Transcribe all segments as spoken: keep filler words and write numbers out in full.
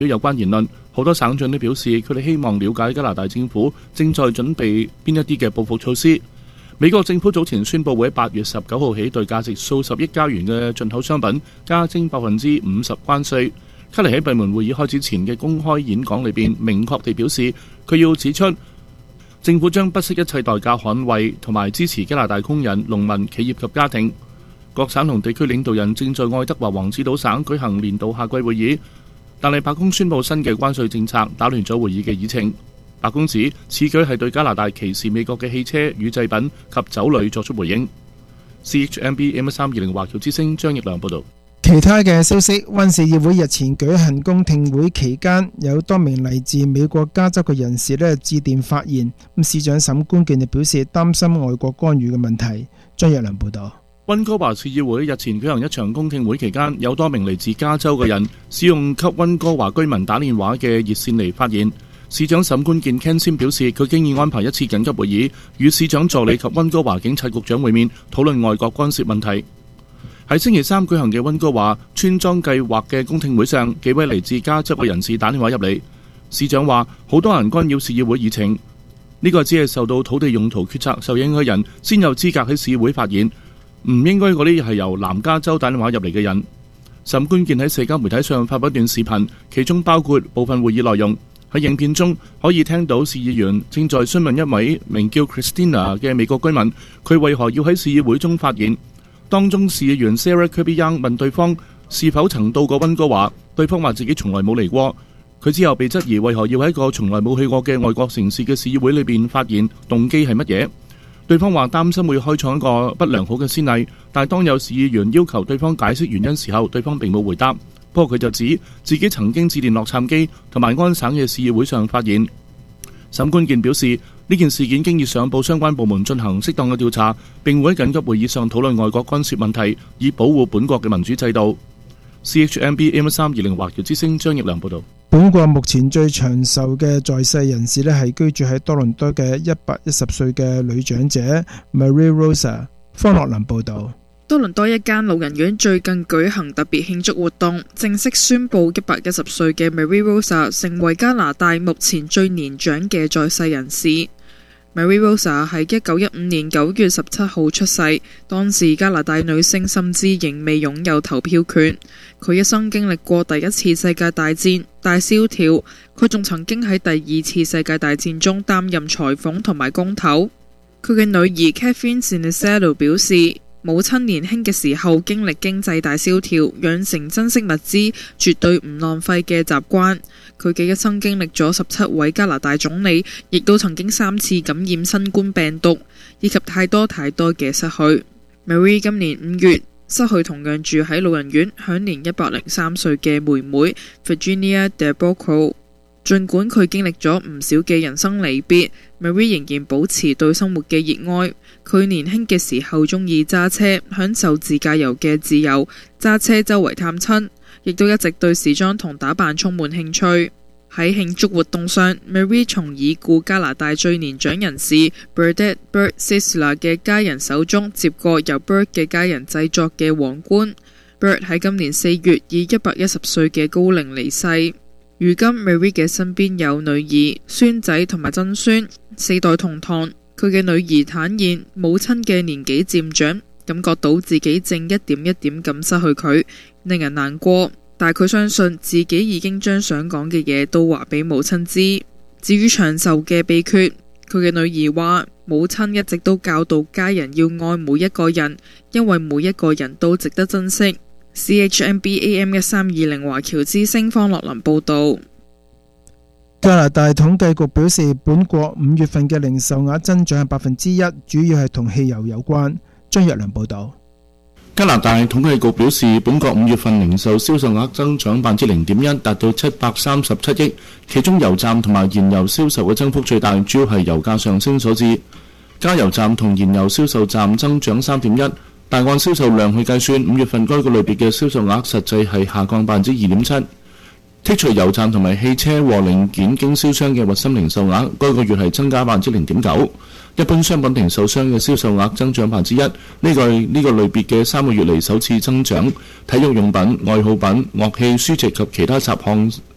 有關言論，好多省長都表示佢哋希望了解加拿大政府正在準備邊一啲嘅報復措施。美國政府早前宣布會喺八月十九號起對價值數十億加元嘅進口商品加徵百分之五十關稅。卡尼喺閉門會議開始前嘅公開演講裏邊，明確地表示佢要指出，政府將不惜一切代價捍衛同埋支持加拿大工人、農民、企業及家庭。各省同地區領導人正在愛德華王子島省舉行年度夏季會議，但係白宮宣布新嘅關稅政策，打亂咗會議嘅議程。白宮指此舉係對加拿大歧視美國嘅汽車、乳製品及酒類作出回應。C H M B A M 三二零華僑之聲張奕良報導。 其他嘅消息，溫市議會日前舉行公聽會期間，有多名嚟自美國加州嘅人士呢致電發言。咁市長沈觀健就表示擔心外國干預嘅問題。張奕良報導。 溫哥華市議會日前舉行一場公聽會期間，有多名嚟自加州嘅人使用給溫哥華居民打電話嘅熱線嚟發言。市長沈觀健 Ken Sim 表示，佢經已安排一次緊急會議，與市長助理及溫哥華警察局長會面，討論外國干涉問題。喺星期三舉行嘅溫哥華村莊計劃嘅公聽會上，幾位嚟自加州嘅人士打電話入嚟。市長話，好多人干擾市議會議程，呢個只係受到土地用途決策受影響嘅人先有資格喺市議會發言，唔應該嗰啲係由南加州打電話入嚟嘅人。沈觀健喺社交媒體上發布一段視頻，其中包括部分會議內容。喺影片中可以聽到市議員正在詢問一位名叫 Christina 嘅美國居民，佢為何要喺市議會中發言。當中市議員 Sarah Kirby Young 問對方是否曾到過溫哥華，對方話自己從來冇嚟過。佢之後被質疑為何要喺一個從來冇去過嘅外國城市嘅市議會裏邊發言，動機係乜嘢？對方話擔心會開創一個不良好嘅先例，但係當有市議員要求對方解釋原因時候，對方並冇回答。不過佢就指自己曾經致電洛杉磯同埋安省嘅市議會上發言。沈觀健表示，呢件事件經已上報相關部門進行適當嘅調查，並會喺緊急會議上討論外國干涉問題，以保護本國嘅民主制度。C H M B A M 三二零華僑之聲張奕良報導。 本國目前最長壽嘅在世人士呢，係居住喺多倫多嘅一百一十歲嘅女長者 Marie Rosa。方樂林報導。 多倫多一間老人院最近舉行特別慶祝活動，正式宣布一百一十歲嘅 Marie Rosa 成為加拿大目前最年長嘅在世人士。Marie Rosa 喺一九一五年九月十七號出世，當時加拿大女性甚至仍未擁有投票權。佢一生經歷過第一次世界大戰、大蕭條，佢仲曾經喺第二次世界大戰中擔任裁縫同埋工頭。佢嘅女兒 Catherine Sinisalo 表示，母親年輕嘅時候經歷經濟大蕭條，養成珍惜物資、絕對唔浪費嘅習慣。佢嘅一生經歷咗十七位加拿大總理，亦都曾經三次感染新冠病毒，以及太多太多嘅失去。Marie 今年五月失去同樣住喺老人院、享年一百零三歲嘅妹妹 Virginia DeBoco。盡管佢經歷咗唔少嘅人生離別， Marie 仍然保持對生活嘅熱愛。佢年輕嘅時候中意揸車，享受自駕遊嘅自由，揸車周圍探親，亦都一直對時裝同打扮充滿興趣。喺慶祝活動上， Marie 從已故加拿大最年長人士 Bernadette Burt Sisler 嘅家人手中接過由 Burt 嘅家人製作嘅皇冠。Burt 喺今年四月以一百一十歲嘅高齡離世。如今 Marie 嘅身邊有女兒、孫仔同埋曾孫，四代同堂。佢嘅女兒坦言，母親嘅年紀漸長，感覺到自己正一點一點咁失去佢，令人難過。但佢相信自己已經將想講嘅嘢都話俾母親知。至於長壽嘅秘訣，佢嘅女兒話，母親一直都教導家人要愛每一個人，因為每一個人都值得珍惜。C H M B A M 一三二零華僑之聲方樂林報道。 加拿大統計局表示，本國五月份嘅零售額增長係百分之一，主要係同汽油有關。張若良報道。 加拿大統計局表示，本國五月份零售銷售額增長百分之零點一，達到七百三十七億，其中油站同埋燃油銷售嘅增幅最大，主要係油價上升所致。加油站同燃油銷售站增長三點一。但按銷售量去計算，五月份該個類別嘅銷售額實際係下降百分之二點七。剔除油站同埋汽車和零件經銷商嘅核心零售額，該個月係增加百分之零點九。一般商品零售商嘅銷售額增長百分之一，呢個呢個類別嘅三個月嚟首次增長。體育用品、愛好品、樂器、書籍及其他雜項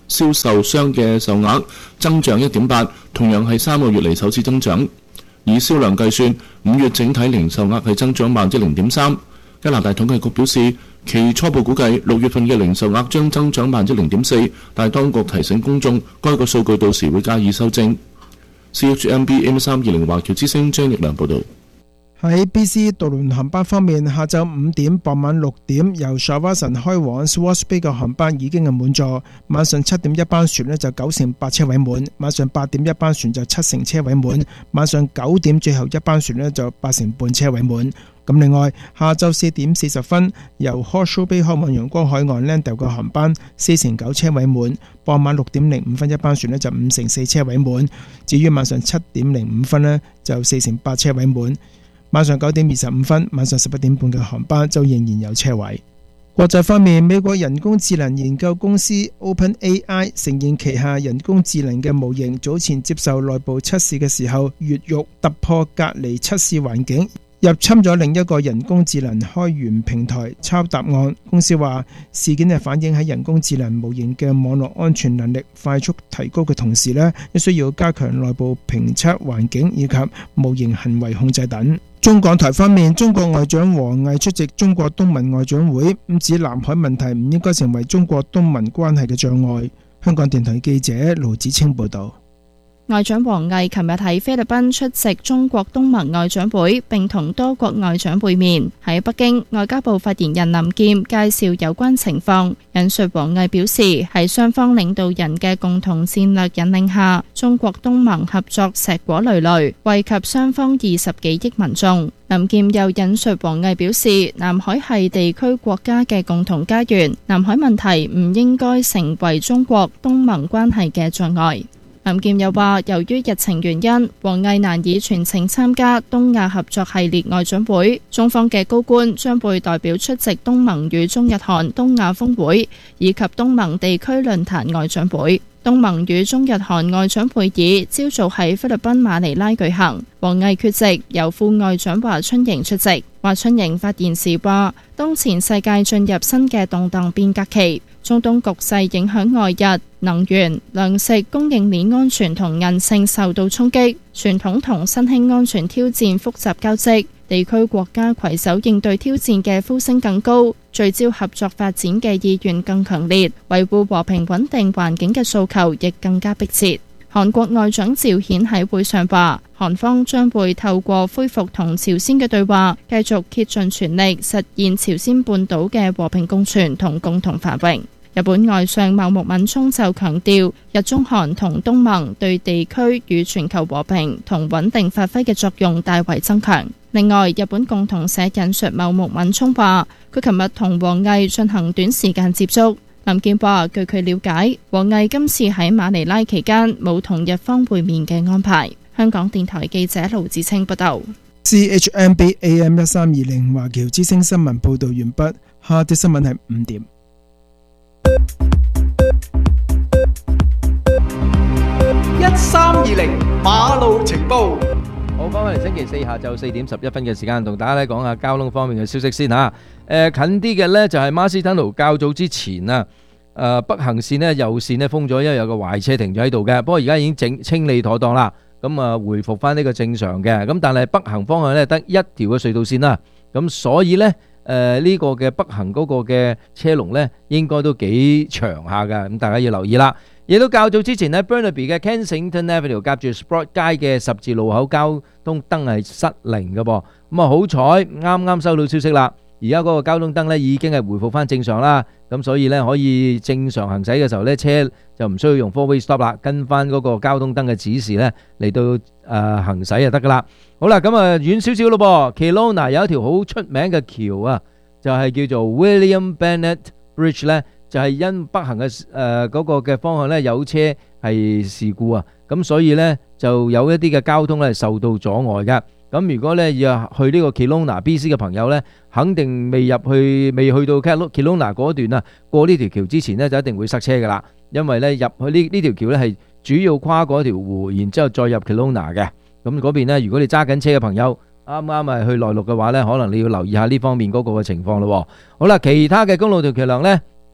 銷售商嘅售額增長 一點八， 同樣係三個月嚟首次增長。以銷量計算，五月整體零售額係增長 百分之零點三。 加拿大統計局表示，其初步估計六月份嘅零售額將增長 百分之零點四， 但當局提醒公眾該個數據到時會加以修正。 C H M B M 三二零 華僑之聲張奕良報導。 喺 B C 渡輪航班方面，下晝五點、傍晚六點由沙瓦神開往 Swartz Bay 嘅航班已經係滿座。晚上七點一班船呢就九成八車位滿，晚上八點一班船就七成車位滿，晚上九點最後一班船呢就八成半車位滿。咁另外，下晝四點四十分由 Horseshoe Bay 開往陽光海岸 Landale 嘅航班四成九車位滿，傍晚六點零五分一班船呢就五成四車位滿。至於晚上七點零五分呢就四成八車位滿。晚上九點二十五分、晚上十一點半嘅航班就仍然有車位。國際方面，美國人工智能研究公司 OpenAI 承認旗下人工智能嘅模型早前接受內部測試嘅時候越獄突破隔離測試環境，入侵咗另一個人工智能開源平台抄答案。公司話事件係反映喺人工智能模型嘅網絡安全能力快速提高嘅同時呢，亦需要加強內部評測環境以及模型行為控制等。中港台方面，中國外長王毅出席中國東盟外長會，咁指南海問題唔應該成為中國東盟關係嘅障礙。香港電台記者盧子清報導。 外長王毅琴日喺菲律賓出席中國東盟外長會，並同多國外長會面。喺北京，外交部發言人林劍介紹有關情況，引述王毅表示，喺雙方領導人嘅共同戰略引領下，中國東盟合作碩果累累，惠及雙方二十幾億民眾。林劍又引述王毅表示，南海係地區國家嘅共同家園，南海問題唔應該成為中國東盟關係嘅障礙。林劍又話，由於日程原因，王毅難以全程參加東亞合作系列外長會，中方嘅高官將會代表出席東盟與中日韓東亞峰會以及東盟地區論壇外長會。東盟與中日韓外長會議朝早喺菲律賓馬尼拉舉行，王毅缺席，由副外長華春瑩出席。華春瑩發言時話，當前世界進入新嘅動盪變革期，中東局勢影響外日，能源、糧食供應鏈安全同韌性受到衝擊，傳統同新興安全挑戰複雜交織，地區國家攜手應對挑戰嘅呼聲更高，聚焦合作發展嘅意願更強烈，維護和平穩定環境嘅訴求亦更加迫切。韓國外長趙顯喺會上話，韓方將會透過恢復同朝鮮嘅對話，繼續竭盡全力實現朝鮮半島嘅和平共存同共同繁榮。日本外相茂木敏充就強調，日中韓同東盟對地區與全球和平同穩定發揮嘅作用大為增強。另外，日本共同社引述茂木敏充話，佢琴日同王毅進行短時間接觸。林健話，據佢了解，王毅今次喺馬尼拉期間冇同日方會面嘅安排。香港電台記者盧子清報道。 C H M B A M 一三二零華僑之聲新聞報道完畢，下啲新聞係五點。 一三二零馬路情報。 好，翻返嚟星期四下晝四點十一分嘅時間，同大家咧講下交通方面嘅消息先吓。誒，近啲嘅呢就係馬斯吞路較早之前啊，誒北行線呢右線呢封咗，因為有個壞車停咗喺度嘅。不過而家已經整清理妥當啦，咁啊回復翻呢個正常嘅。咁但係北行方向呢得一條嘅隧道線啦，咁所以呢誒呢個嘅北行嗰個嘅車龍呢應該都幾長下噶，咁大家要留意啦。亦都較早之前呢 Burnaby 嘅 Kensington Avenue 夾住 Sprott 街嘅十字路口交通燈係失靈嘅噃，咁啊好彩啱啱收到消息啦，而家嗰個交通燈呢已經係回復翻正常啦，咁所以呢可以正常行駛嘅時候呢，車就唔需要用 four-way stop 啦，跟翻嗰個交通燈嘅指示呢嚟到誒、呃、行駛就得噶啦。好啦，咁啊遠少少咯噃 Kelowna 有一條好出名嘅橋啊，就係、是、叫做 William Bennett Bridge 呢。就係因北行嘅誒嗰個嘅方向咧有車係事故啊，咁所以咧就有一啲嘅交通咧受到阻礙嘅。咁如果咧要去呢個 Kelowna B C 嘅朋友咧，肯定未入去未去到 Kelowna 嗰段啊，過呢條橋之前咧就一定會塞車噶啦，因為咧入去呢呢條橋咧係主要跨過一條湖，然之後再入 Kelowna 嘅。咁嗰邊咧，如果你揸緊車嘅朋友啱啱係去內陸嘅話咧，可能你要留意下呢方面嗰個嘅情況咯。好啦，其他嘅公路條橋梁咧。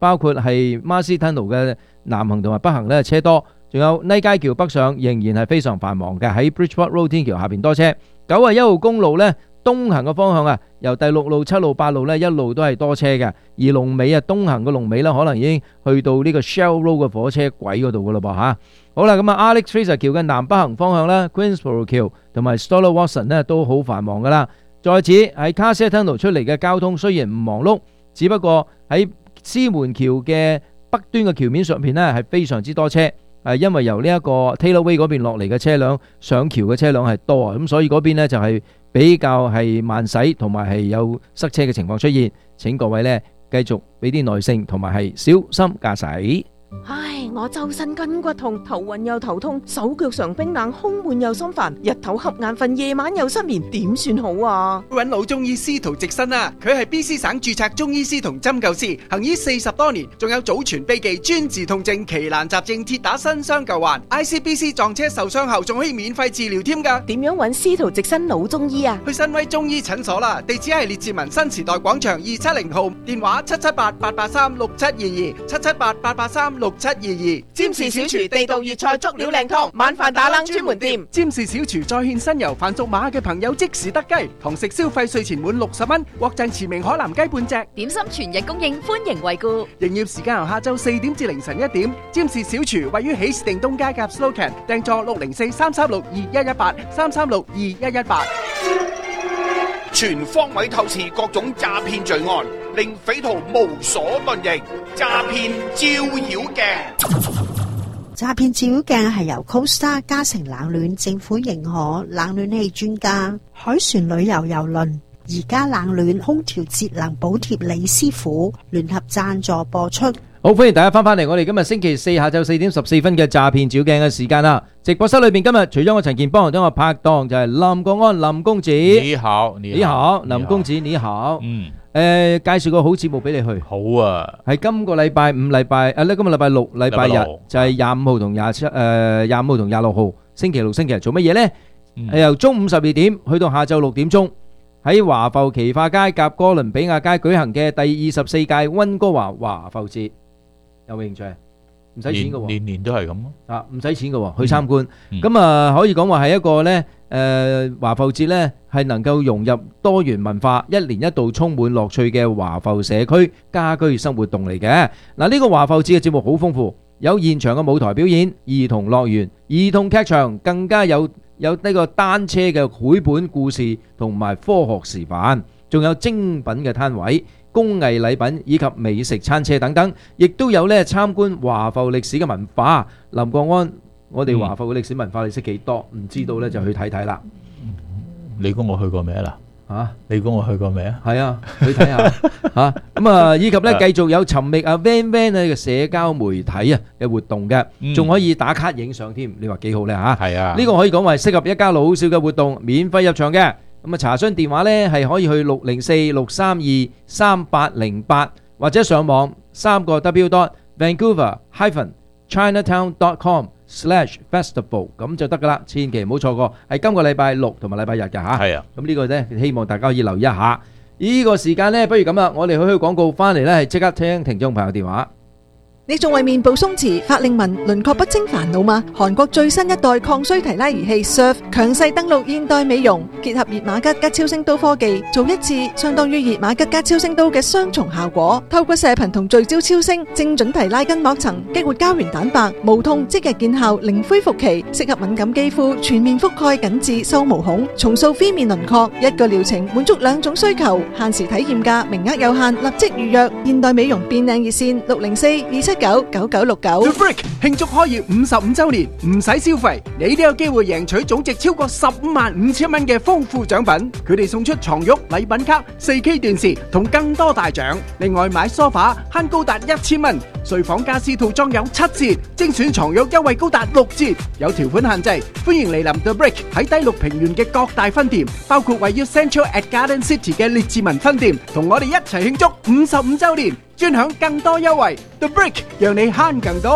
包括係馬斯吞路嘅南行同埋北行咧車多，仲有尼街橋北上仍然係非常繁忙嘅，喺 Bridgeport Road 天橋下邊多車。九十一號公路咧東行嘅方向啊，由第六路、七路、八路咧一路都係多車嘅，而龍尾啊東行嘅龍尾咧可能已經去到呢個 Shell Road 嘅火車軌嗰度噶啦噃嚇。好啦，咁啊 Alex Fraser 橋嘅南北行方向咧 Queensborough 橋同埋 Stollar Watson 咧都好繁忙噶啦。在此喺 Carsey Tunnel 出嚟嘅交通雖然唔忙碌，只不過喺獅門橋嘅北端嘅橋面上邊咧係非常之多車，係因為由呢一個 Taylor Way 嗰邊落嚟嘅車輛上橋嘅車輛係多啊，咁所以嗰邊咧就係比較係慢駛同埋係有塞車嘅情況出現。請各位咧繼續俾啲耐性同埋係小心駕駛。 唉，我周身筋骨痛，頭暈又頭痛，手腳常冰冷，胸悶又心煩，日頭瞌眼瞓，夜晚又失眠，點算好啊？ 揾老中醫司徒直新啊，佢係 B C 省註冊中醫師同針灸師，行醫四十多年，仲有祖傳秘技專治痛症、奇難雜症，鐵打新傷舊患。I C B C 撞車受傷後仲可以免費治療添㗎。 點樣揾司徒直新老中醫啊？ 去新威中醫診所啦，地址係列治文新時代廣場二七零號，電話七七八八八三六七二二，七七八八八三六七二二。 占士小廚地道粵菜足料靚湯，晚飯打冷專門店。 占士小廚再獻新油，凡屬馬嘅朋友即時得雞，堂食消費稅前滿六十蚊，獲贈馳名海南雞半隻。 點心全日供應，歡迎惠顧。 營業時間由下晝四點至凌晨一點。占士小廚位於喜事定東街夾 Slocan， 訂座六零四三三六二一一八三三六二一一八。 全方位透視各種詐騙罪案，令匪徒無所遁形。詐騙照妖鏡。 詐騙照妖鏡係由 Costa 嘉誠冷暖政府認可冷暖氣專家海船旅遊郵輪而家冷暖空調節能補貼李師傅聯合贊助播出。 好，歡迎大家翻返嚟我哋今日星期四下晝四點十四分嘅詐騙照鏡嘅時間啦。直播室裏邊今日除咗我陳健邦，同我拍檔就係林國安林公子。 你好， 你好，林公子你好。 嗯， 誒，介紹個好節目俾你去。 好啊， 係今個禮拜五禮拜誒咧，今個禮拜六禮拜日就係廿五號同廿七誒廿五號同廿六號星期六星期日做乜嘢咧？係由中午十二點去到下晝六點鐘。喺華埠奇化街夾哥倫比亞街舉行嘅第二十四屆溫哥華華埠節，有冇興趣？唔使錢嘅喎， 年年都係咁咯。 啊，唔使錢嘅喎，去參觀。咁啊，可以講話係一個咧，誒華埠節咧係能夠融入多元文化，一年一度充滿樂趣嘅華埠社區家居生活動嚟嘅。嗱，呢個華埠節嘅節目好豐富，有現場嘅舞台表演、兒童樂園、兒童劇場，更加有。有呢個單車嘅繪本故事同埋科學示範，仲有精品嘅攤位、工藝禮品以及美食餐車等等，亦都有咧參觀華埠歷史嘅文化。林國安，我哋華埠嘅歷史文化你識幾多？唔知道咧就去睇睇啦。 你估我去過未啊？ 嚇！ 你估我去過未啊？ 係啊，去睇下嚇。咁啊，以及咧繼續有尋覓啊 Van Van 嘅社交媒體啊嘅活動嘅，仲可以打卡影相添。你話幾好咧嚇？ 係啊， 呢個可以講話適合一家老少嘅活動，免費入場嘅。咁啊，查詢電話咧係可以去六零四六三二三八零八，或者上網三個 W dot Vancouver hyphen Chinatown dot com slash festival 咁就得噶啦，千祈唔好錯過，係今個禮拜六同埋禮拜日嘅嚇。 係啊， 咁呢個咧希望大家可以留意一下。呢個時間咧，不如咁啦，我哋去去廣告翻嚟咧，係即刻聽聽眾朋友電話。 你仲為面部鬆弛、法令紋、輪廓不清煩惱嗎？韓國最新一代抗衰提拉儀器 Surf 強勢登陸現代美容，結合熱瑪吉加超聲刀科技，做一次相當於熱瑪吉加超聲刀嘅雙重效果。透過射頻同聚焦超聲，精準提拉筋膜層，激活膠原蛋白，無痛即日見效，零恢復期，適合敏感肌膚，全面覆蓋緊致收毛孔，重塑非面輪廓。一個療程滿足兩種需求，限時體驗價，名額有限，立即預約。現代美容變靚熱線六零四二七九九九六九。 The Brick 慶祝開業五十五週年，唔使消費，你都有機會贏取總值超過十五萬五千蚊嘅豐富獎品。佢哋送出床褥、禮品卡、四 K 電視同更多大獎。另外買梳化慳高達一千蚊，睡房家私套裝有七折，精選床褥優惠高達六折。有條款限制，歡迎嚟臨 The Brick 喺低綠平原嘅各大分店，包括位於 Central at Garden City 嘅列治文分店，同我哋一齊慶祝五十五週年，專享更多優惠。The Brick 讓你慳更多。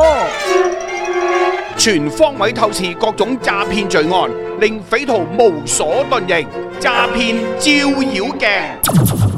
全方位透視各種詐騙罪案，令匪徒無所遁形。詐騙照妖鏡。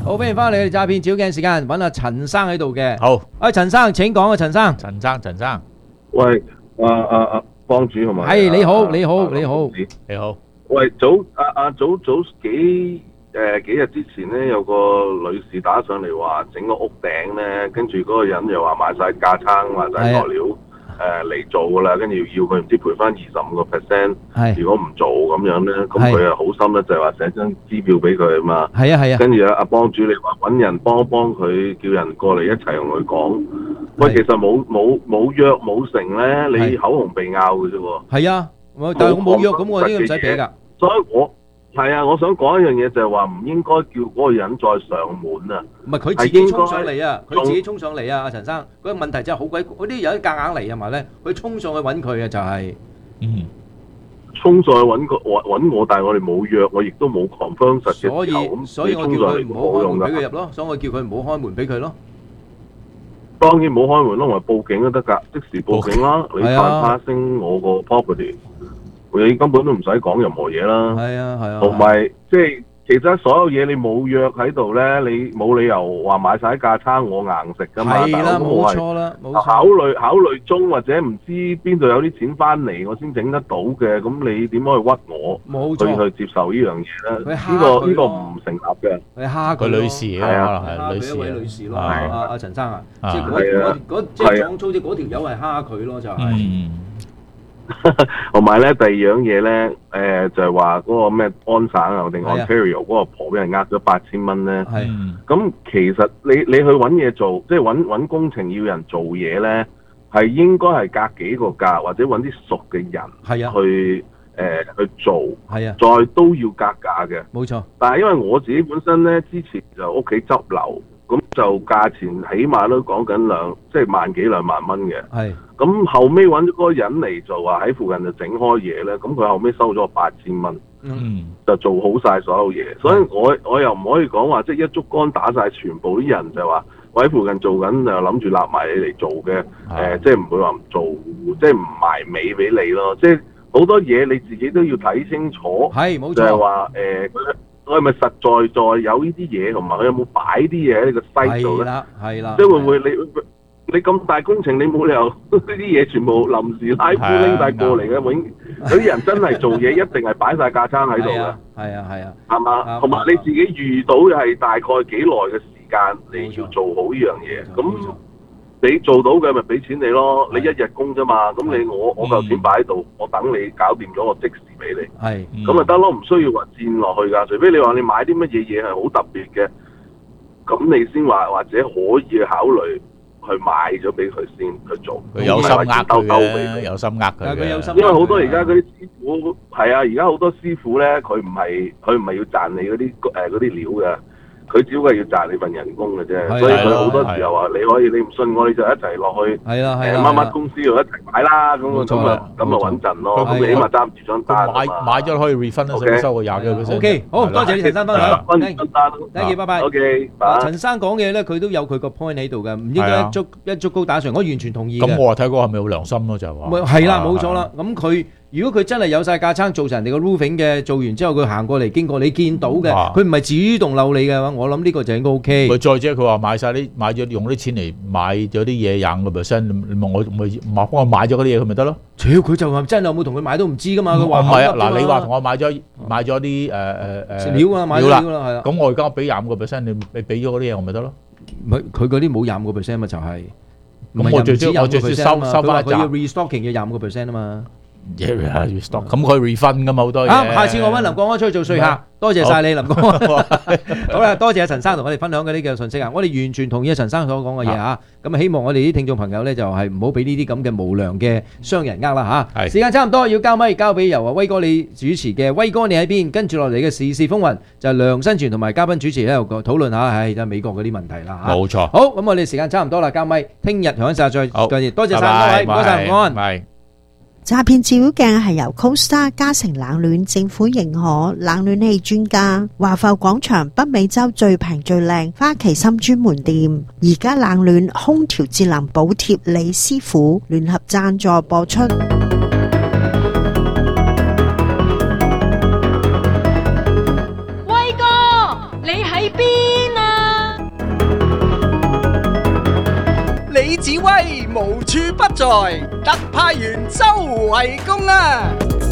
好，歡迎翻嚟我哋詐騙照鏡時間，揾阿陳生喺度嘅。 好， 阿陳生請講啊，陳生。 陳生，陳生， 喂，啊啊啊，幫主同埋。 係你好，你好，你好， 你好。 喂，早啊啊早早幾誒幾日之前咧，有個女士打上嚟話整個屋頂咧，跟住嗰個人又話買晒架撐，買晒材料。誒嚟、呃、做噶啦，跟住要佢唔知賠翻二十五個 percent， 如果唔做咁樣咧，咁佢又好心咧，就係話寫張支票俾佢啊嘛。係啊係啊。跟住阿阿幫主，你話揾人幫一幫佢，叫人過嚟一齊同佢講。喂，其實冇冇冇約冇成咧，你口紅鼻拗嘅啫喎。係啊，但係我冇約，咁我呢個唔使俾㗎。所以我係啊，我想講一樣嘢就係話唔應該叫嗰個人再上門啊。唔係佢自己衝上嚟啊，佢自己衝上嚟啊，阿陳生。嗰個問題真係好鬼，嗰啲有啲夾硬嚟啊嘛咧，佢衝上去揾佢啊就係，嗯，衝上去揾個揾我，但係我哋冇約，我亦都冇 confirm 實嘅時候，咁所以我叫佢唔好開門俾佢入咯，所以我叫佢唔好開門俾佢咯。當然唔好開門咯，我報警都得㗎，即時報警啦。你犯法升我個 property。你根本都唔使講任何嘢啦，係啊係啊，同埋即係其實所有嘢你冇約喺度咧，你冇理由話買晒架撐我硬食噶嘛。係啦，冇錯啦，冇錯。考慮考慮中或者唔知邊度有啲錢翻嚟，我先整得到嘅，咁你點可以屈我？冇錯，去接受呢樣嘢咧？呢個呢個唔成立嘅。你蝦佢女士係啊，係女士，一位女士咯，阿阿陳生啊，即係嗰嗰即係講粗啲嗰條友係蝦佢咯，就係。同埋咧，第二樣嘢咧，誒、呃、就係話嗰個咩安省啊定 Ontario 嗰個婆俾人呃咗八千蚊咧。係，咁其實你你去揾嘢做，即係揾揾工程要人做嘢咧，係應該係隔幾個價，或者揾啲熟嘅人係啊去誒、呃、去做係啊，再都要格價嘅。冇錯。但係因為我自己本身咧，之前就屋企執樓。咁就價錢起碼都講緊兩，即係萬幾兩萬蚊嘅。係。咁後尾揾咗嗰個人嚟就話喺附近就整開嘢咧，咁佢後尾收咗我八千蚊。嗯。就做好晒所有嘢，所以我我又唔可以講話即係一竹竿打晒全部啲人就話我喺附近做緊就諗住立埋你嚟做嘅。誒、呃，即係唔會話唔做，即係唔埋尾俾你咯。即係好多嘢你自己都要睇清楚。係，冇錯。就係話誒。我係咪實在在有呢啲嘢，同埋佢有冇擺啲嘢喺呢個西度咧？係啦，係啦。即係會唔會你你咁大工程，你冇理由呢啲嘢全部臨時拉夫拎晒過嚟嘅？永有啲人真係做嘢一定係擺晒架撐喺度嘅。係啊，係啊，係嘛？同埋你自己遇到係大概幾耐嘅時間，你要做好呢樣嘢。咁你做到嘅咪俾錢你咯？你一日工啫嘛。咁你我我嚿錢擺喺度，我等你搞掂咗，我即時俾你。係。咁咪得咯，唔需要話佔落去㗎。除非你話你買啲乜嘢嘢係好特別嘅，咁你先話或者可以去考慮去買咗俾佢先去做。佢有心呃佢嘅，有心呃佢嘅。因為好多而家嗰啲師傅係啊，而家好多師傅咧，佢唔係佢唔係要賺你嗰啲誒嗰啲料嘅。佢只係要賺你份人工嘅啫，所以佢好多時候話你可以，你唔信我，你就一齊落去誒乜乜公司度一齊買啦，咁啊咁啊咁啊穩陣咯，咁你起碼揸唔住張單。買買咗可以 refund 都收個廿幾個 percent。O K，好多謝你陳生分享，thank you，拜拜。O K，陳生講嘅咧，佢都有佢個 point 喺度嘅，唔應該一竹一竹篙打船，我完全同意嘅。咁我話睇過係咪好良心咯，就係話。係啦，冇錯啦，咁佢。如果佢真係有晒架撐做成人哋個 roofing 嘅，做完之後佢行過嚟經過你見到嘅，佢唔係主動漏你嘅話，我諗呢個就應該 OK。佢再者佢話買晒啲買咗用啲錢嚟買咗啲嘢廿個 percent，你問我咪咪幫我買咗嗰啲嘢佢咪得咯？屌佢就話真係有冇同佢買都唔知噶嘛？佢話唔係啊，嗱你話同我買咗買咗啲誒誒誒料啊，買咗料啦，係啦。咁我而家俾廿五個 percent，你你俾咗嗰啲嘢我咪得咯？唔係佢嗰啲冇廿五個 percent 嘛，就係咁我最少我最少收收翻一集。佢要 restocking 嘅廿五個 percent 啊嘛。Yeah, restock 咁佢 refund 噶嘛好多嘢。啱，下次我揾林國安出去做說客，多謝晒你林國安。好啦，多謝阿陳生同我哋分享嗰啲嘅信息啊！我哋完全同意阿陳生所講嘅嘢嚇。咁啊，希望我哋啲聽眾朋友咧就係唔好俾呢啲咁嘅無良嘅商人呃啦嚇。時間差唔多，要交咪交俾由阿威哥你主持嘅威哥你喺邊？跟住落嚟嘅時事風雲就係梁新全同埋嘉賓主持喺度討論下，唉，就係美國嗰啲問題啦嚇。冇錯。好，咁我哋時間差唔多啦，交咪，聽日同一時間再見。多謝晒各位，唔該晒林國安。 詐騙照妖鏡係由 CoStar 嘉誠冷暖政府認可冷暖氣專家華埠廣場北美洲最平最靚花旗參專門店，而家冷暖空調節能補貼李師傅聯合贊助播出。 威哥，你喺邊啊？ 威無處不在，特派員周圍公啊！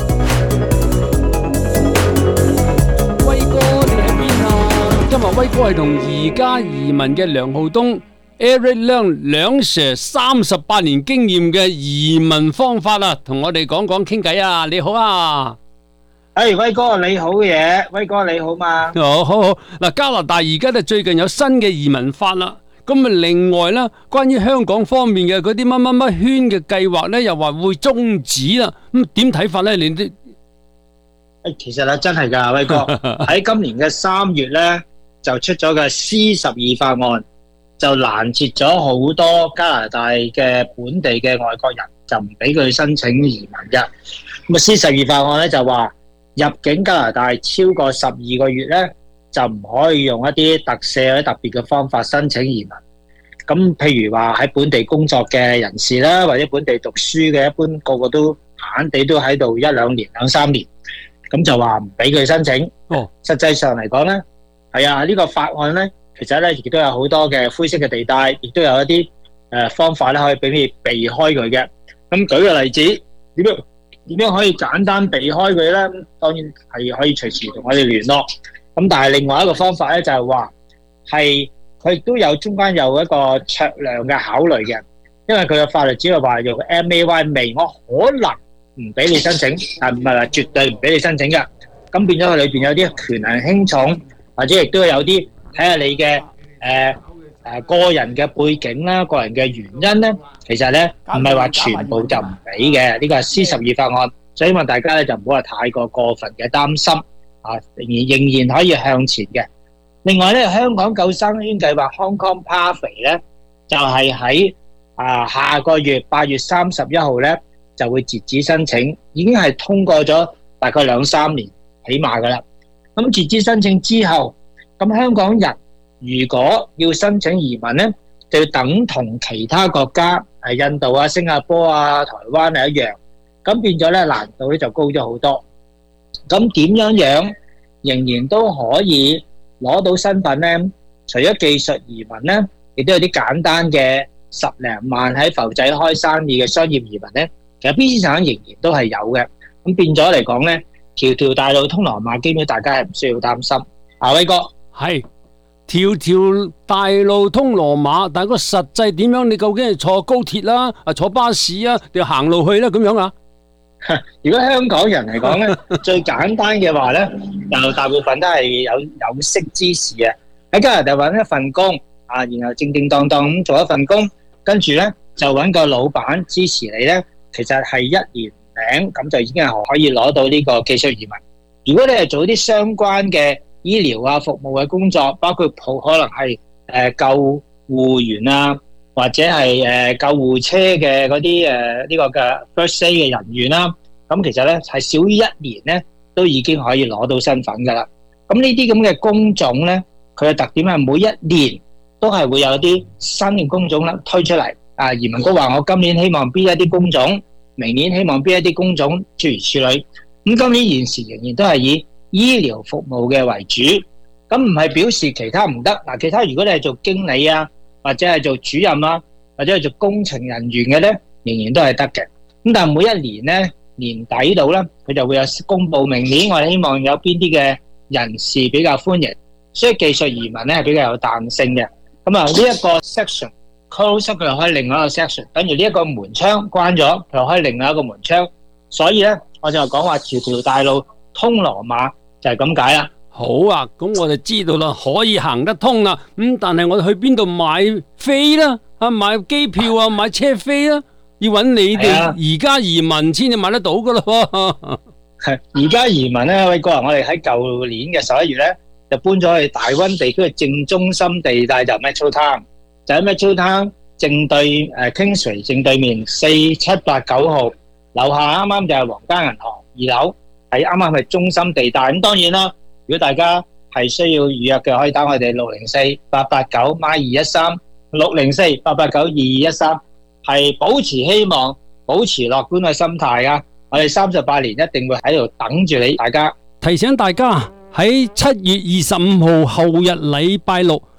威哥你喺邊啊？今日威哥係同而家移民嘅梁浩東 Eric Leung 梁 Sir 三十八年經驗嘅移民方法啊，同我哋講講傾偈啊！你好啊！ 誒，威哥你好嘢，威哥你好嘛？ 哦，好好嗱，加拿大而家咧最近有新嘅移民法啦，咁啊另外咧，關於香港方面嘅嗰啲乜乜乜圈嘅計劃咧，又話會終止啦，咁點睇法咧？你啲誒，其實咧真係噶，威哥喺今年嘅三月咧就出咗個 C 十二法案，就攔截咗好多加拿大嘅本地嘅外國人，就唔俾佢申請移民嘅。咁啊 C 十二法案咧就話，入境加拿大超過十二個月咧，就唔可以用一啲特赦或者特別嘅方法申請移民。咁譬如話喺本地工作嘅人士啦，或者本地讀書嘅，一般個個都閒閒地都喺度一兩年、兩三年，咁就話唔俾佢申請。 哦， 實際上嚟講咧，係啊，呢個法案咧，其實咧亦都有好多嘅灰色嘅地帶，亦都有一啲誒方法咧可以俾你避開佢嘅。咁舉個例子，點樣？點樣可以簡單避開佢咧？當然係可以隨時同我哋聯絡。咁但係另外一個方法咧，就係話係佢亦都有中間有一個酌量嘅考慮嘅，因為佢嘅法律只係話用 M A Y 未，我可能唔俾你申請，但唔係話絕對唔俾你申請嘅。咁變咗佢裏邊有啲權衡輕重，或者亦都有啲睇下你嘅誒誒個人嘅背景啦、個人嘅原因咧，其實咧唔係話全部就唔俾嘅。呢個係 C 十二法案，所以希望大家咧就唔好話太過過分嘅擔心啊，仍然仍然可以向前嘅。另外咧，香港救生圈計劃 Hong Kong Pathway 咧，就係喺啊下個月八月三十一號咧就會截止申請，已經係通過咗大概兩三年起碼噶啦。咁截止申請之後，咁香港人如果要申請移民咧，就要等同其他國家，誒印度啊、新加坡啊、台灣係一樣，咁變咗咧難度咧就高咗好多。咁點樣樣仍然都可以攞到身份咧？除咗技術移民咧，亦都有啲簡單嘅十零萬喺埠仔開生意嘅商業移民咧，其實 B C 省仍然都係有嘅。咁變咗嚟講咧，條條大路通羅馬，基本大家係唔需要擔心。阿威哥係。條條大路通羅馬，但係個實際點樣？你究竟係坐高鐵啦，啊坐巴士啊，定行路去咧？咁樣啊？ 如果香港人嚟講咧，最簡單嘅話咧，就大部分都係有有識之士啊。喺加拿大揾一份工啊，然後正正當當咁做一份工，跟住咧就揾個老闆支持你咧，其實係一年零咁就已經係可以攞到呢個技術移民。如果你係做啲相關嘅醫療啊服務嘅工作，包括可能係誒救護員啊，或者係誒救護車嘅嗰啲誒呢個嘅 first aid 嘅人員啦，咁其實咧係少於一年咧都已經可以攞到身份噶啦。咁呢啲咁嘅工種咧，佢嘅特點係每一年都係會有啲新嘅工種啦推出嚟。啊，移民局話我今年希望邊一啲工種，明年希望邊一啲工種，諸如此類。咁今年現時仍然都係以醫療服務嘅為主，咁唔係表示其他唔得。嗱，其他如果你係做經理啊，或者係做主任啊，或者係做工程人員嘅咧，仍然都係得嘅。咁但係每一年咧年底度咧，佢就會有公佈明年我哋希望有邊啲嘅人士比較歡迎，所以技術移民咧係比較有彈性嘅。咁啊呢一個 section close 佢又開另外一個 section， 等於呢一個門窗關咗，佢又開另外一個門窗。所以咧我就講話條條大路通羅馬就係咁解啦。 好啊，咁我就知道啦，可以行得通啦。咁但係我哋去邊度買飛啦？啊，買機票啊，買車飛啦，要揾你哋而家移民先至買得到噶啦。 係而家移民咧，威哥啊，我哋喺舊年嘅十一月咧，就搬咗去大溫地區嘅正中心地帶，就 Metro Town， 就喺 Metro Town 正對誒 Kingsway 正對面四七八九號樓下，啱啱就係皇家銀行二樓。係啱啱係中心地帶，咁當然啦。如果大家係需要預約嘅，可以打我哋六零四八八九孖二一三六零四八八九二二一三，係保持希望，保持樂觀嘅心態啊！我哋三十八年一定會喺度等住你，大家提醒大家喺七月二十五號後日禮拜六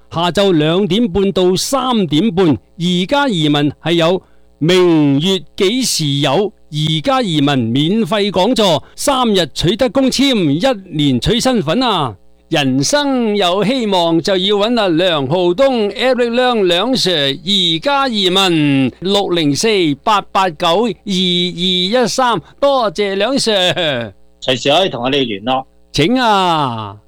下晝兩點半到三點半。而家移民係有明月幾時有？而家移民免費講座，三日取得工簽，一年取身份啊！人生有希望就要揾阿梁浩東 Eric 梁梁 Sir， 而家移民六零四八八九二二一三，多謝梁 Sir， 隨時可以同我哋聯絡。 請啊！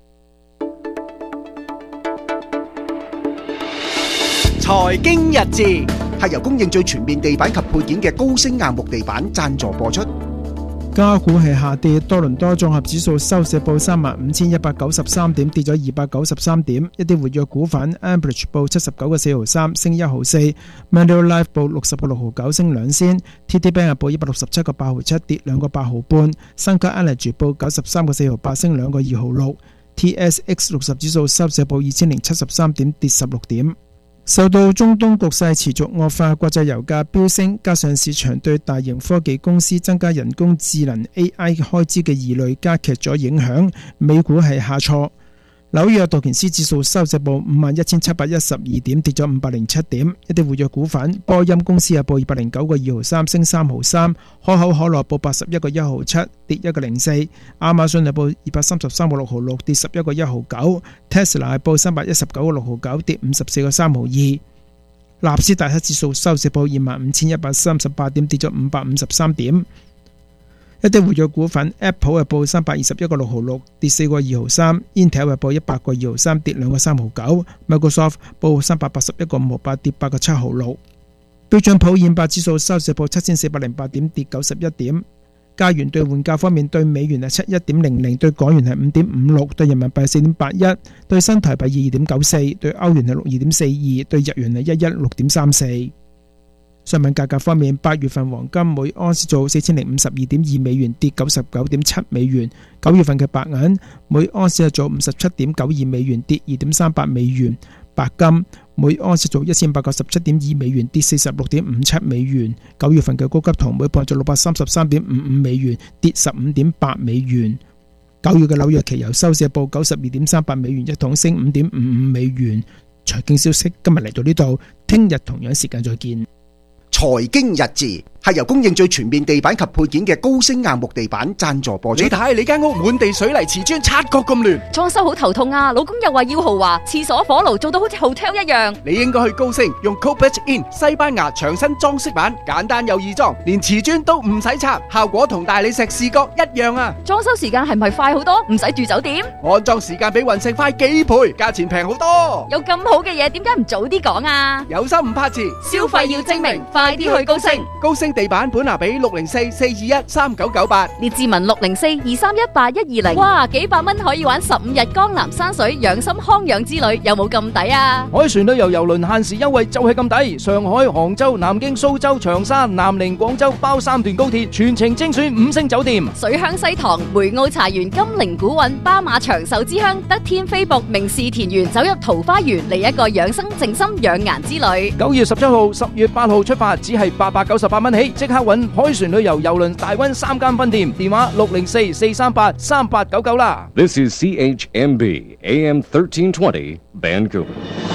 財經日誌係由供應最全面地板及配件嘅高升硬木地板贊助播出。 加股係下跌，多倫多綜合指數收市報三萬五千一百九十三點，跌咗二百九十三點。一啲活躍股份 Ambridge 報七十九個四毫三，升一毫四 ；Manulife 報六十個六毫九，升兩仙 ；T D Bank 報一百六十七個八毫七，跌兩個八毫半；Suncorp Energy 報九十三個四毫八，升兩個二毫六 ；T S X 六十指數收市報二千零七十三點，跌十六點。受到中東局勢持續惡化，國際油價飆升，加上市場對大型科技公司增加人工智能 A I 開支嘅疑慮，加劇咗影響。美股係下挫，紐約道瓊斯指數收市報五萬一千七百一十二點，跌咗五百零七點。一啲活躍股份，波音公司係報二百零九個二毫三，升三毫三；可口可樂報八十一個一毫七，跌一個零四；亞馬遜係報二百三十三個六毫六，跌十一個一毫九；Tesla 係報三百一十九個六毫九，跌五十四個三毫二。納斯達克指數收市報二萬五千一百三十八點，跌咗五百五十三點。一啲活躍股份 ，Apple 係報三百二十一個六毫六，跌四個二毫三 ；Intel 係報一百個二毫三，跌兩個三毫九 ；Microsoft 報三百八十一個五毫八，跌八個七毫六。標準普爾五百指數收市報七千四百零八點，跌九十一點。加元兌換價方面，對美元係七一點零零，對港元係五點五六，對人民幣四點八一，對新台幣二點九四，對歐元係六二點四二，對日元係一一六點三四。商品價格方面，八月份黃金每盎司做四千零五十二點二美元，跌九十九點七美元；九月份嘅白銀每盎司係做五十七點九二美元，跌二點三八美元；白金每盎司做一千八百九十七點二美元，跌四十六點五七美元；九月份嘅高級銅每磅做六百三十三點五五美元，跌十五點八美元。九月嘅紐約期油收市報九十二點三八美元一桶，升五點五五美元。財經消息今日嚟到呢度，聽日同樣時間再見。 財經日誌係由供應最全面地板及配件嘅高升硬木地板贊助播出。你睇你間屋滿地水泥瓷磚，察覺咁亂， 裝修好頭痛啊！老公又話要豪華，廁所火爐做到好似 hotel 一樣。 你應該去高升，用 Cobalt In 西班牙牆身裝飾板，簡單又易裝，連瓷磚都唔使拆，效果同大理石視覺一樣啊！ 裝修時間係咪快好多？唔使住酒店？ 安裝時間比雲石快幾倍，價錢平好多。 有咁好嘅嘢，點解唔早啲講啊？ 有心唔怕遲， 消費要精明，快啲去高升。 高升地板本拿比六零四四二一三九九八， 列治文六零四二三一八一二零。哇，幾百蚊可以玩十五日江南山水養心康養之旅，有冇咁抵啊？ 海船旅遊郵輪限時優惠就係咁抵，上海、杭州、南京、蘇州、長沙、南寧、廣州包三段高鐵，全程精選五星酒店。 水鄉西塘、梅澳茶園、金陵古韻、巴馬長壽之鄉、德天飛瀑、名士田園，走入桃花源嚟一個養生靜心養顏之旅。 九月十七號、十月八號出發，只係八百九十八蚊起，即刻揾海船旅遊郵輪大溫三間分店，電話六零四四三八三八九九啦。 This is C H M B A M thirteen twenty Vancouver。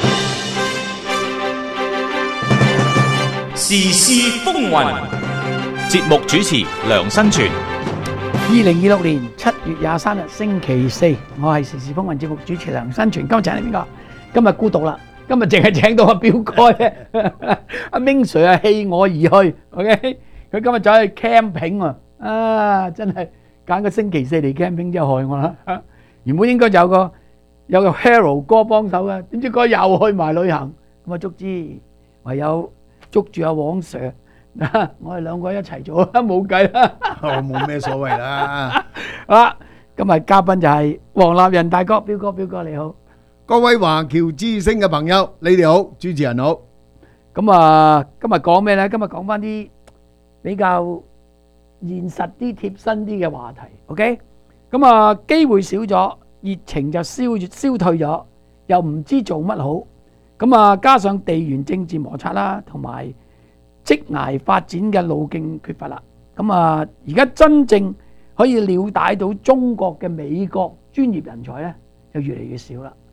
時事風雲，節目主持梁新全。 二零二六年七月廿三日星期四，我係時事風雲節目主持梁新全。今日請嚟邊個？今日孤獨啦，今日淨係請到阿表哥啫。阿 Ming Sir 啊，棄我而去。OK，佢今日走去 camping 啊，啊真係揀個星期四嚟 camping 真係害我啦。原本應該有個有個 Hero 哥幫手嘅，點知佢又去埋旅行，咁啊足之唯有捉住阿黃 Sir。我哋兩個一齊做啦，冇計啦。 我冇咩所謂啦。 啊，今日嘉賓就係黃立仁大哥，彪哥，彪哥你好。 各位華僑之聲嘅朋友，你哋好，主持人好。 咁啊，今日講咩咧？今日講翻啲比較現實啲、貼身啲嘅話題。OK，咁啊，機會少咗，熱情就消消退咗，又唔知做乜好。咁啊，加上地緣政治摩擦啦，同埋職涯發展嘅路徑缺乏啦，咁啊，而家真正可以了解到中國嘅美國專業人才咧，就越嚟越少啦。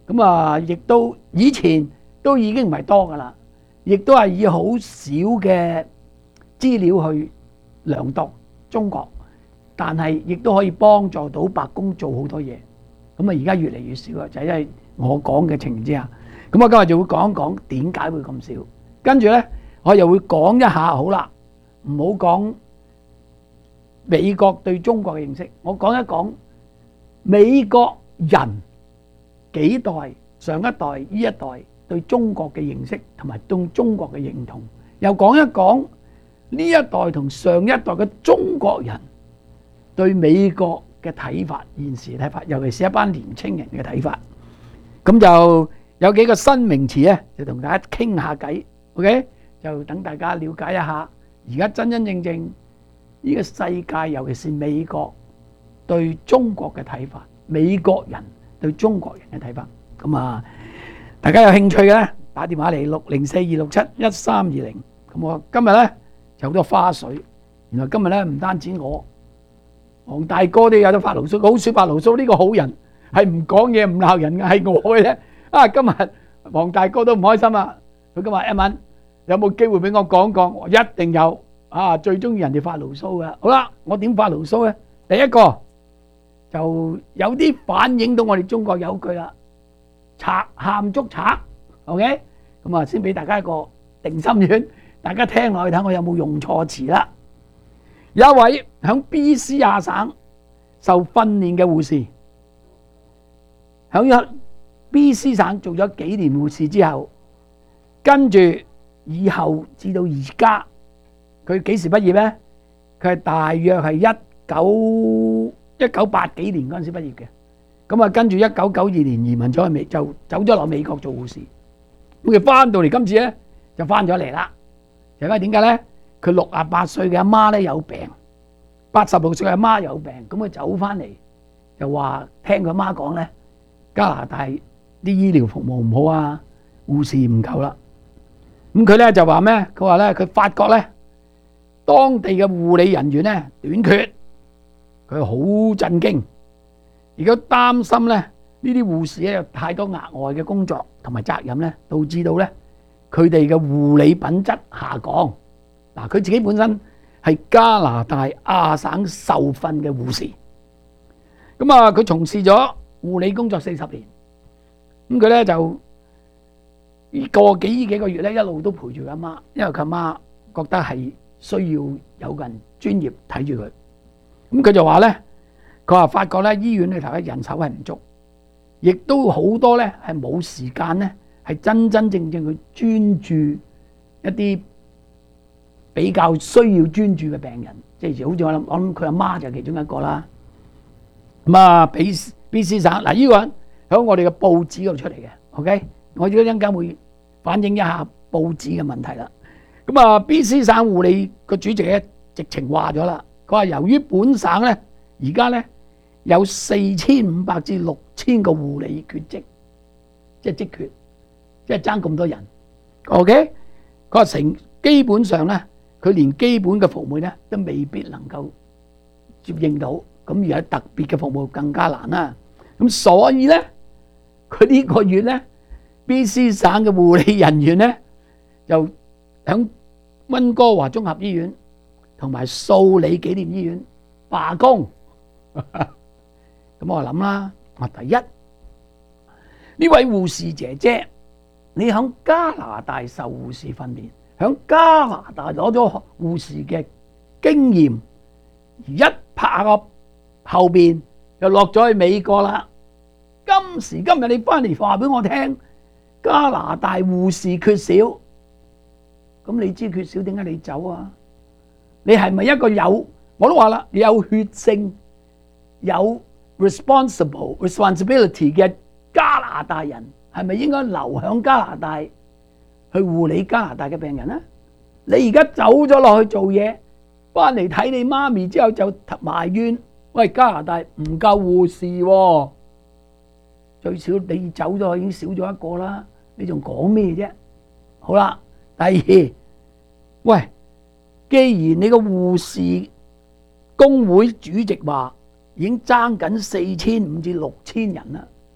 咁啊，亦都以前都已經唔係多噶啦，亦都係以好少嘅資料去量度中國，但係亦都可以幫助到白宮做好多嘢。咁啊，而家越嚟越少啊，就係因為我講嘅情形之下。咁我今日就會講一講點解會咁少，跟住呢，我又會講一下好啦，唔好講美國對中國嘅認識，我講一講美國人幾代上一代呢一代對中國嘅認識同埋對中國嘅認同，又講一講呢一代同上一代嘅中國人對美國嘅睇法，現時嘅睇法，尤其是一班年青人嘅睇法。咁就有幾個新名詞咧，就同大家傾下偈 ，OK？ 就等大家了解一下，而家真真正正呢個世界，尤其是美國對中國嘅睇法，美國人對中國人嘅睇法。咁啊，大家有興趣嘅咧，打電話嚟六零四二六七一三二零。咁我今日咧就好多花絮。原來今日咧唔單止我，黃大哥都有得發牢騷，好少發牢騷。呢個好人係唔講嘢唔鬧人嘅，係我嘅啫。啊！今日黃大哥都唔開心啊！佢今日一問有冇機會俾我講講，我一定有啊！最中意人哋發牢騷嘅。好啦，我點發牢騷咧？第一個就有啲反映到我哋中國有句啦，賊喊捉賊 ，OK？ 咁啊，先俾大家一個定心丸，大家聽落去睇我有冇用錯詞啦。有一位響 B C 亞省受訓練嘅護士，響一B C 省做咗幾年護士之後，跟住以後至到而家，佢幾時畢業呢？佢係大約係一九一九八幾年嗰陣時畢業嘅。咁啊，跟住一九九二年移民咗去美，就走咗落美國做護士。咁佢翻到嚟今次呢，就翻咗嚟啦。因為點解呢？佢六十八歲嘅阿媽呢有病，八十六歲嘅阿媽有病，咁佢走翻嚟就話聽佢阿媽講呢，加拿大啲醫療服務唔好啊，護士唔夠啦。咁佢咧就話咩？佢話咧，佢發覺咧，當地嘅護理人員咧短缺，佢好震驚，而家擔心咧呢啲護士咧有太多額外嘅工作同埋責任咧，導致到咧佢哋嘅護理品質下降。嗱，佢自己本身係加拿大亞省受訓嘅護士，咁啊，佢從事咗護理工作四十年。咁佢咧就過幾幾個月咧，一路都陪住佢阿媽，因為佢阿媽覺得係需要有個人專業睇住佢。咁佢就話咧，佢話發覺咧醫院裏頭嘅人手係唔足，亦都好多咧係冇時間咧係真真正正去專注一啲比較需要專注嘅病人，即係好似我諗，我諗佢阿媽就係其中一個啦。咁啊，比 B C 省嗱呢個人喺我哋嘅報紙嗰度出嚟嘅 ，OK？ 我而家一陣間會反映一下報紙嘅問題啦。咁啊 ，B C 省護理個主席咧，直情話咗啦，佢話由於本省咧而家咧有四千五百至六千個護理缺職，即係職缺，即係爭咁多人 ，OK？ 佢話成基本上咧，佢連基本嘅服務咧都未必能夠接應到，咁而有特別嘅服務更加難啦。咁所以咧，佢呢個月咧 ，B C 省嘅護理人員咧就響溫哥華綜合醫院同埋素里紀念醫院罷工。咁我諗啦，我第一呢位護士姐姐，你響加拿大受護士訓練，響加拿大攞咗護士嘅經驗，而一拍個後邊又落咗去美國啦。今時今日你翻嚟話俾我聽，加拿大護士缺少，咁你知缺少點解你走啊？你係咪一個有，我都話啦，你有血性、有 responsible responsibility 嘅加拿大人，係咪應該留響加拿大去護理加拿大嘅病人呢？你而家走咗落去做嘢，翻嚟睇你媽咪之後就埋怨，喂，加拿大唔夠護士喎。最少你走咗已經少咗一個啦，你仲講咩啫？好啦，第二，喂，既然你個護士工會主席話已經爭緊四千五至六千人啦，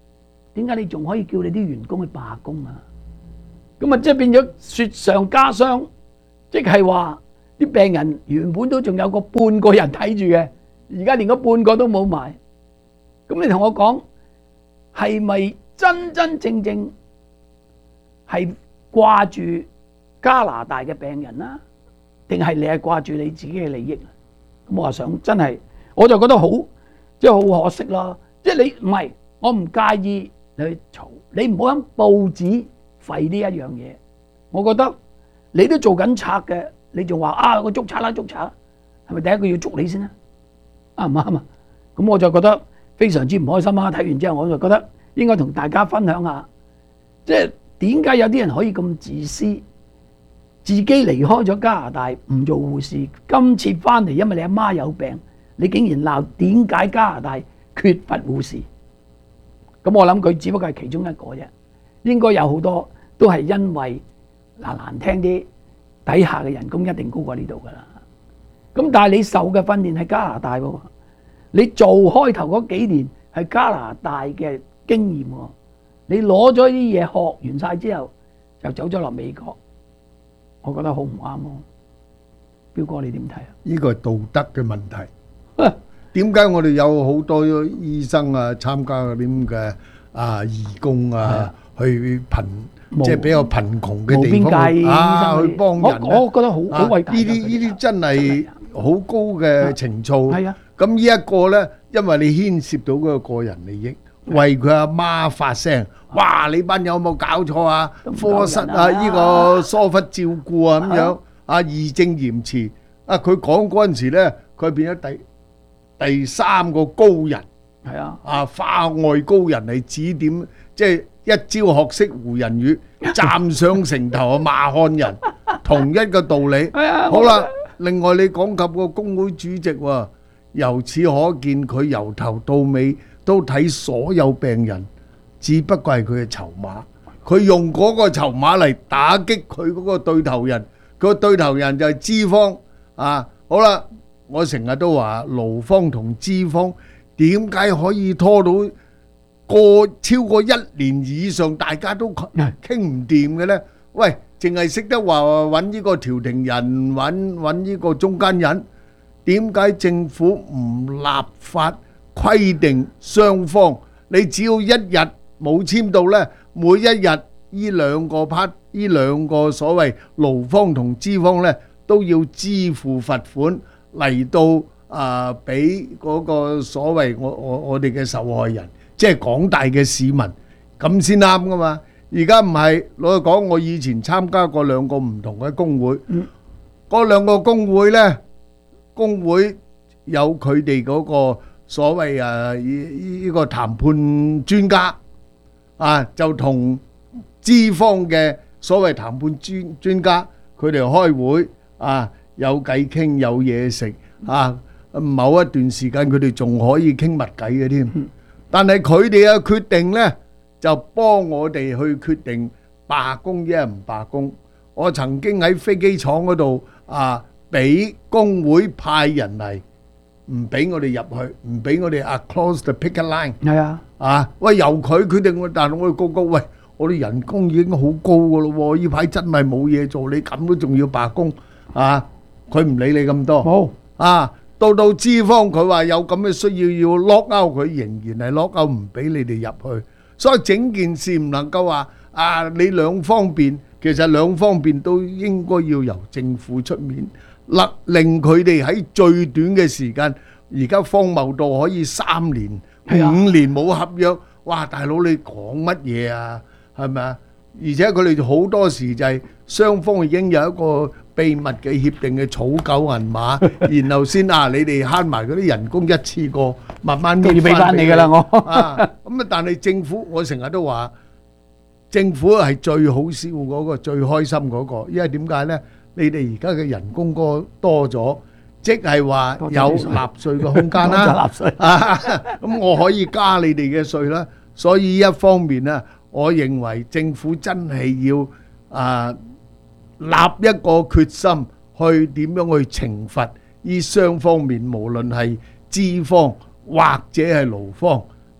點解你仲可以叫你啲員工去罷工啊？咁啊，即係變咗雪上加霜，即係話啲病人原本都仲有個半個人睇住嘅，而家連個半個都冇埋。咁你同我講，係咪真真正正係掛住加拿大嘅病人啦？定係你係掛住你自己嘅利益？咁我話想真係，我就覺得好，即係好可惜咯。即係你唔係，我唔介意你去嘈，你唔好喺報紙廢呢一樣嘢。我覺得你都做緊賊嘅，你仲話啊我捉賊啦捉賊，係咪第一個要捉你先啊？啱唔啱啊？咁我就覺得非常之唔開心啊！睇完之後我就覺得應該同大家分享下，即係點解有啲人可以咁自私，自己離開咗加拿大唔做護士，今次翻嚟因為你阿媽有病，你竟然鬧點解加拿大缺乏護士？咁我諗佢只不過係其中一個啫，應該有好多都係因為嗱難聽啲，底下嘅人工一定高過呢度噶啦。咁但係你受嘅訓練係加拿大喎，你做開頭嗰幾年係加拿大嘅經驗喎，你攞咗啲嘢學完晒之後，就走咗落美國，我覺得好唔啱咯。彪哥你點睇啊？ 呢個係道德嘅問題。點解我哋有好多醫生啊參加嗰啲咁嘅啊義工啊，去貧即係比較貧窮嘅地方啊，去幫人咧？ 我我覺得好好偉大。 呢啲呢啲真係好高嘅情操。係啊，咁呢一個咧，因為你牽涉到嗰個個人利益，為佢阿媽發聲。哇！你班友有冇搞錯啊？科室啊，呢個疏忽照顧啊咁樣啊，義正言辭啊！佢講嗰陣時咧，佢變咗第第三個高人， 係啊， 啊化外高人嚟指點，即係一朝學識胡人語，站上城頭啊罵漢人，同一個道理。好啦，另外你講及個工會主席喎，由此可見佢由頭到尾都睇所有病人，只不過係佢嘅籌碼，佢用嗰個籌碼嚟打擊佢嗰個對頭人，佢個對頭人就係資方啊。好啦。我成日都話勞方同資方點解可以拖到過超過一年以上，大家都傾唔掂嘅呢？喂，淨係識得話揾呢個調停人，揾揾呢個中間人，點解政府唔立法規定雙方？你只要一日冇簽到呢，每一日呢兩個 part， 呢兩個所謂勞方同資方呢，都要支付罰款。嚟到啊，俾嗰個所謂我我我哋嘅受害人，即係廣大嘅市民，咁先啱噶嘛？而家唔係，老實講，我以前參加過兩個唔同嘅工會，嗰兩個工會呢，工會有佢哋嗰個所謂啊呢呢個談判專家啊，就同資方嘅所謂談判專專家，佢哋開會啊。有偈傾，有嘢食啊！某一段時間佢哋仲可以傾密偈嘅添。但係佢哋嘅決定呢，就幫我哋去決定罷工一係唔罷工。我曾經喺飛機廠嗰度啊，俾工會派人嚟，唔俾我哋入去，唔俾我哋 across the picket line。係啊，啊喂，由佢決定，但係我哋個個喂，我哋人工已經好高噶咯喎，呢排真係冇嘢做，你咁都仲要罷工啊？佢唔理你咁多，冇啊！到到資方佢話有咁嘅需要要 lock out，佢仍然係 lock out，唔俾你哋入去。所以整件事唔能夠話啊，你兩方面其實兩方面都應該要由政府出面，勒令佢哋喺最短嘅時間，而家荒謬到可以三年、五年冇合約。哇！大佬你講乜嘢啊？係咪啊？而且佢哋好多時就係雙方已經有一個秘密嘅協定嘅草狗銀碼，然後先啊，你哋慳埋嗰啲人工一次過，慢慢都要俾翻你㗎啦，我啊咁啊！但係政府，我成日都話政府係最好笑嗰個、最開心嗰個，因為點解呢？你哋而家嘅人工多多咗，即係話有納稅嘅空間啦。啊，咁我可以加你哋嘅稅啦。所以一方面呢，我認為政府真係要啊立一個決心，去點樣去懲罰呢雙方面，無論係資方或者係勞方，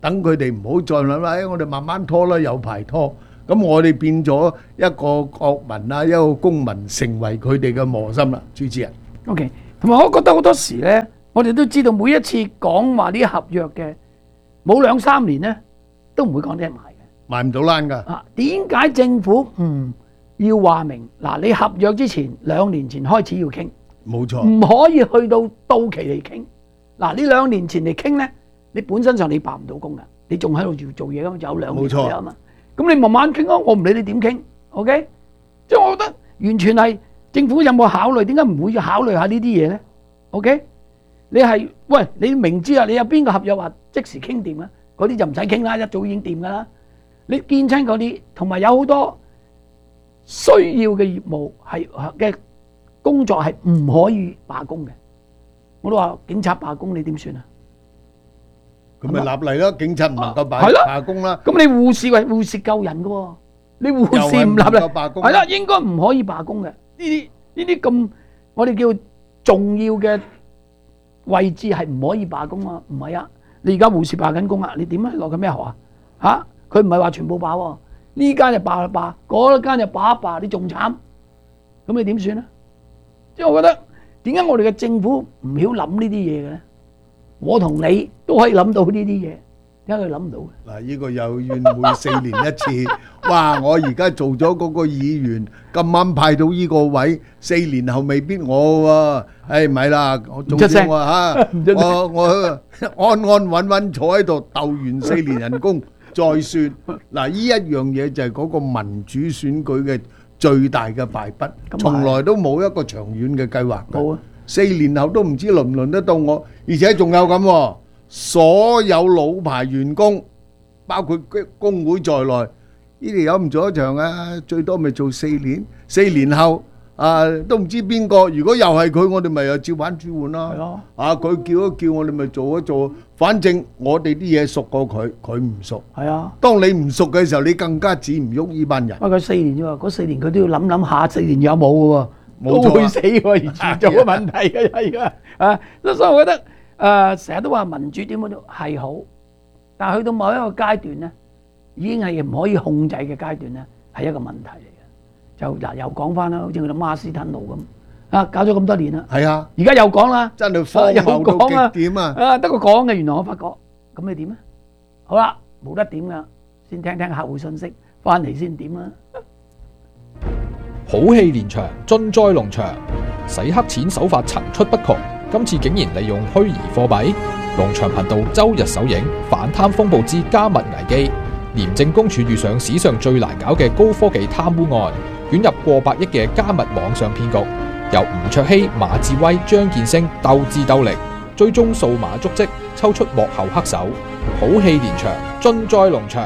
等佢哋唔好再諗啦，誒我哋慢慢拖啦，有排拖。咁我哋變咗一個國民啊，一個公民，成為佢哋嘅磨心啦。主持人 OK， 同埋我覺得好多時咧，我哋都知道每一次講話啲合約嘅，冇兩三年咧都唔會講得埋嘅， 賣唔到欄㗎。 啊，點解政府唔要話明？嗱，你合約之前兩年前開始要傾， 冇錯， 唔可以去到到期嚟傾。嗱，呢兩年前嚟傾咧，你本身上你罷唔到工㗎，你仲喺度做做嘢咁，有兩年啊嘛。咁你慢慢傾啊，我唔理你點傾 ，OK？ 即係我覺得完全係政府有冇考慮？點解唔會考慮下呢啲嘢咧 ？OK？ 你係喂，你明知啊，你有邊個合約話即時傾掂啊？嗰啲就唔使傾啦，一早已經掂噶啦。你見親嗰啲，同埋有好多需要嘅業務係嘅工作係唔可以罷工嘅。我都話警察罷工，你點算啊？ 咁咪立例咯，警察唔能夠罷罷工啦。 咁你護士喂，護士救人嘅喎，你護士唔立例，係啦，應該唔可以罷工嘅。呢啲呢啲咁，我哋叫重要嘅位置係唔可以罷工啊。唔係啊，你而家護士罷緊工啊，你點啊？落緊咩學啊？嚇，佢唔係話全部罷喎，呢間就罷一罷，嗰間就罷一罷，你仲慘。咁你點算啊？即係我覺得點解我哋嘅政府唔曉諗呢啲嘢嘅咧？我同你都可以諗到呢啲嘢，點解佢諗唔到嘅？ 嗱，呢個又怨每四年一次。哇！我而家做咗嗰個議員，咁啱派到呢個位，四年後未必我喎。誒唔係啦，我仲要我嚇，我我安安穩穩坐喺度鬥完四年人工再算。嗱，呢一樣嘢就係嗰個民主選舉嘅最大嘅敗筆，從來都冇一個長遠嘅計劃嘅。冇啊！四年後都唔知輪唔輪得到我，而且仲有咁喎，所有老牌員工，包括工會在內，呢條友唔做一場啊，最多咪做四年，四年後啊都唔知邊個，如果又係佢，我哋咪又照板煮碗咯。啊，佢叫一叫我哋咪做一做，反正我哋啲嘢熟過佢，佢唔熟。 係啊， 當你唔熟嘅時候，你更加指唔喐呢班人。 不過佢四年啫喎，嗰四年佢都要諗諗下，四年有冇嘅喎。 冇錯啊， 都會死喎，而遲早嘅問題嘅係啊，啊，所以我覺得誒成日都話民主點樣都係好，但係去到某一個階段咧，已經係唔可以控制嘅階段咧，係一個問題嚟嘅。就嗱又講翻啦，好似佢哋馬斯吞路咁啊，搞咗咁多年啦， 係啊， 而家又講啦， 真係荒謬到極點啊！ 啊，得個講嘅，原來我發覺，咁你點啊？好啦，冇得點噶，先聽聽客戶信息，翻嚟先點啦。 好戲連場，盡在農場，洗黑錢手法層出不窮。今次竟然利用虛擬貨幣，農場頻道周日首映反貪風暴之加密危機。廉政公署遇上史上最難搞嘅高科技貪污案，捲入過百億嘅加密網上騙局。由吳卓羲、馬志威、張建升鬥智鬥力，追蹤數碼足跡，抽出幕後黑手。好戲連場，盡在農場。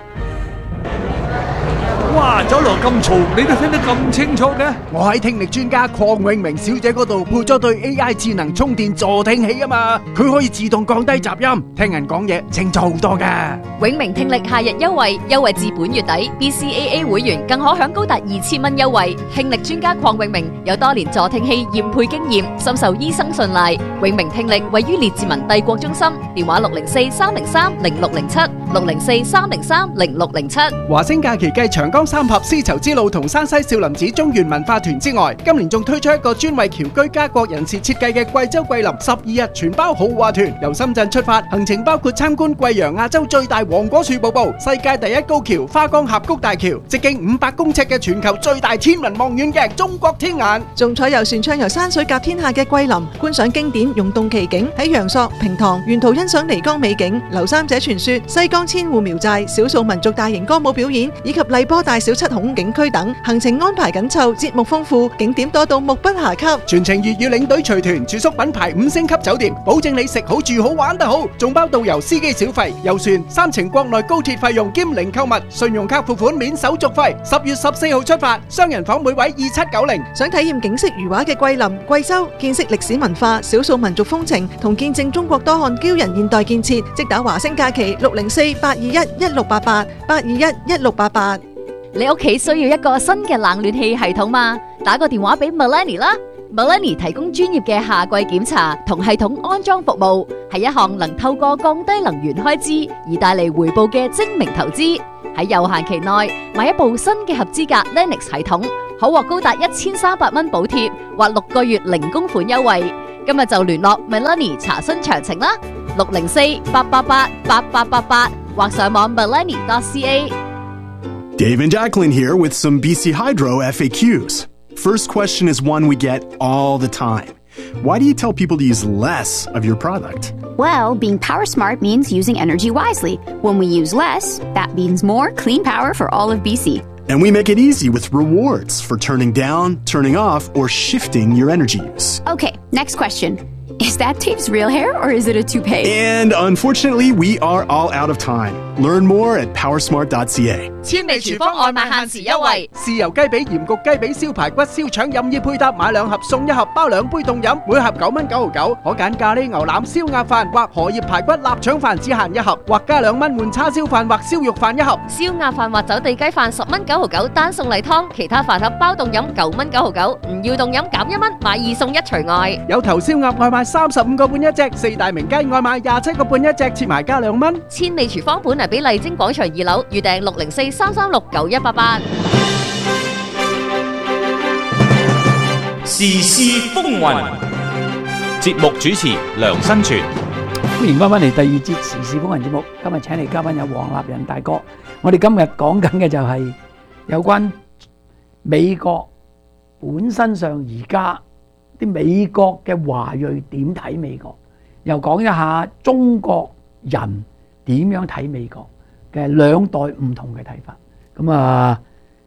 哇！走廊咁嘈，你都聽得咁清楚嘅？ 我喺聽力專家鄺永明小姐嗰度配咗對 A I 智能充電助聽器啊嘛，佢可以自動降低雜音，聽人講嘢清楚好多噶。 永明聽力夏日優惠，優惠至本月底 ，B C A A 會員更可享高達二千蚊優惠。聽力專家鄺永明有多年助聽器驗配經驗，深受醫生信賴。永明聽力位於列治文帝國中心，電話六零四三零三零六零七六零四三零三零六零七。 華星假期繼長江三峽絲綢之路同山西少林寺中原文化團之外，今年仲推出一個專為僑居家國人士設計嘅貴州桂林十二日全包豪華團，由深圳出發，行程包括參觀貴陽亞洲最大黃果樹瀑布、世界第一高橋花崗峽谷大橋、直徑五百公尺嘅全球最大天文望遠鏡中國天眼， 仲採遊船暢遊山水甲天下嘅桂林，觀賞經典溶洞奇景，喺陽朔、平塘沿途欣賞漓江美景、劉三姐傳說、西江千戶苗寨、少數民族大型歌舞表演，以及荔波大小七孔景區等，行程安排緊湊，節目豐富，景點多到目不暇給。 全程粵語領隊隨團，住宿品牌五星級酒店，保證你食好住好玩得好，仲包導遊司機小費、遊船、三程國內高鐵費用兼零購物，信用卡付款免手續費。十月十四號出發，雙人房每位二七九零。 想體驗景色如畫嘅桂林、貴州，見識歷史文化、少數民族風情，同見證中國多項驕人現代建設，即打華星假期六零四八二一一六八八八二一一六八八。 你屋企需要一個新嘅冷暖氣系統嘛？打個電話俾 Melanie 啦， Melanie 提供專業嘅夏季檢查同系統安裝服務，係一項能透過降低能源開支而帶嚟回報嘅精明投資。喺有限期內買一部新嘅合資格 Lennox 系統，可獲高達一千三百蚊補貼或六個月零供款優惠。今日就聯絡 Melanie 查詢詳情啦，六零四八八八八八八八或上網 melanie dot c a。 Dave and Jacqueline here with some B C Hydro F A Qs. First question is one we get all the time. Why do you tell people to use less of your product? Well, being power smart means using energy wisely. When we use less, that means more clean power for all of B C. And we make it easy with rewards for turning down, turning off, or shifting your energy use. Okay, next question. Is that Dave's real hair or is it a toupee? And unfortunately, we are all out of time. Learn more at powersmart dot c a. 千味廚房外賣限時優惠，豉油雞髀、鹽焗雞髀、燒排骨、燒腸任意配搭，買兩盒送一盒，包兩杯凍飲，每盒九蚊九毫九。可揀咖喱牛腩、燒鴨飯或荷葉排骨臘腸飯，只限一盒，或加兩蚊換叉燒飯或燒肉飯一盒。 燒鴨飯或走地雞飯十蚊九毫九，單送例湯，其他飯盒包凍飲九蚊九毫九，唔要凍飲減一蚊，買二送一除外。 有頭燒鴨外賣三十五個半一隻，四大名雞外賣廿七個半一隻，切埋加兩蚊。 千味廚房本嚟俾麗晶廣場二樓，預訂六零四三三六九一八八。 時事風雲，節目主持梁新全。 歡迎翻返嚟第二節時事風雲節目，今日請嚟嘉賓有黃立仁大哥。我哋今日講緊嘅就係有關美國本身上而家啲美國嘅華裔點睇美國，又講一下中國人點樣睇美國嘅兩代唔同嘅睇法。咁啊，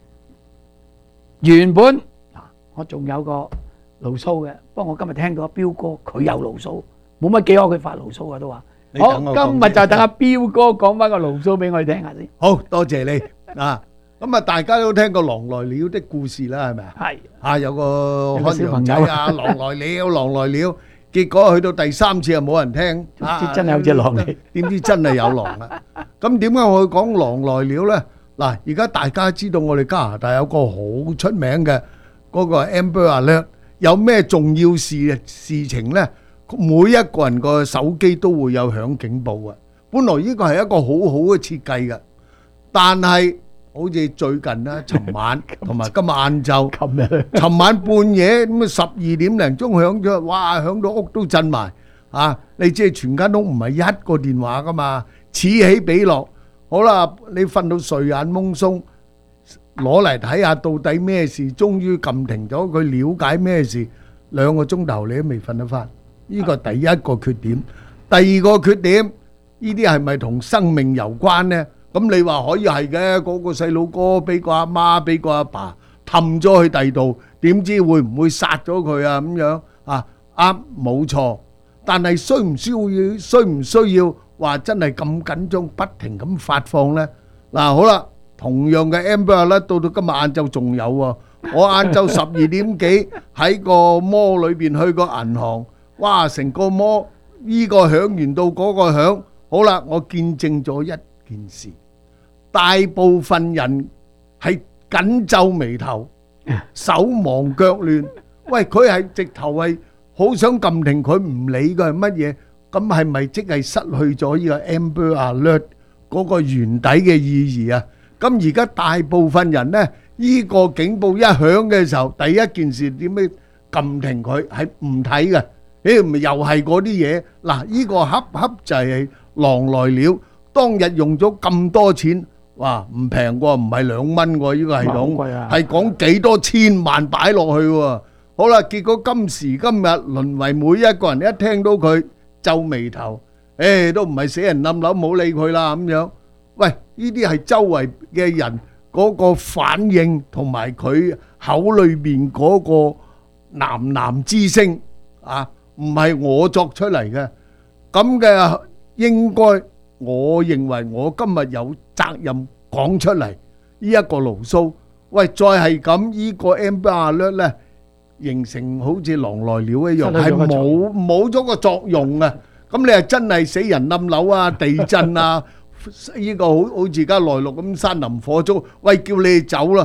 原本我仲有個牢騷嘅，不過我今日聽到阿彪哥佢有牢騷，冇乜幾可佢發牢騷啊都話。好，今日就等阿彪哥講翻個牢騷俾我哋聽下先。 好多謝你啊！咁啊，大家都聽過狼來了的故事啦，係咪啊？ 係啊，有個漢陽仔啊，狼來了，狼來了，結果去到第三次又冇人聽， 真係有隻狼嚟， 點知真係有狼啊！咁點解我會講狼來了咧？嗱，而家大家知道我哋加拿大有個好出名嘅嗰個 Amber Alert，有咩重要事事情咧，每一個人個手機都會有響警報嘅。本來呢個係一個好好嘅設計嘅，但係好似最近啦，尋晚同埋今日晏晝， 琴日， 尋晚半夜咁啊十二點零鐘響咗，哇！響到屋都震埋啊！你知全間屋唔係一個電話噶嘛，此起彼落。好啦，你瞓到睡眼懵鬆，攞嚟睇下到底咩事，終於撳停咗佢，了解咩事，兩個鐘頭你都未瞓得翻。呢個第一個缺點，第二個缺點，呢啲係咪同生命有關呢？咁你話可以係嘅，嗰個細佬哥俾個阿媽俾個阿爸氹咗去第二度，點知會唔會殺咗佢啊？咁樣啊，啱冇錯，但係需唔需要需唔需要話真係咁緊張不停咁發放呢？嗱，好啦，同樣嘅 Amber 咧，到到今日晏晝仲有喎，我晏晝十二點幾喺個摩裏邊去個銀行，哇！成個摩呢個響完到嗰個響，好啦，我見證咗一件事。大部分人係緊皺眉頭、手忙腳亂。喂，佢係直頭係好想撳停佢，唔理佢係乜嘢，咁係咪即係失去咗呢個 Amber Alert 嗰個原底嘅意義啊？咁而家大部分人呢，呢個警報一響嘅時候，第一件事點樣撳停佢係唔睇嘅？誒，咪又係嗰啲嘢嗱？呢個恰恰就係狼來了，當日用咗咁多錢。哇，唔平喎，唔係兩蚊喎，呢個系統係講幾多千萬擺落去喎。好啦，結果今時今日淪為每一個人一聽到佢皺眉頭，誒都唔係死人冧樓，冇理佢啦咁樣。喂，呢啲係周圍嘅人嗰個反應同埋佢口裏邊嗰個喃喃之聲啊，唔係我作出嚟嘅。咁嘅應該。我認為我今日有責任講出嚟呢一個牢騷。喂，再係咁，呢個 Amber Alert 咧，形成好似狼來了一樣，係冇冇咗個作用啊！咁你係真係死人冧樓啊、地震啊，呢個好好似而家內陸咁山林火燭，喂，叫你哋走啦！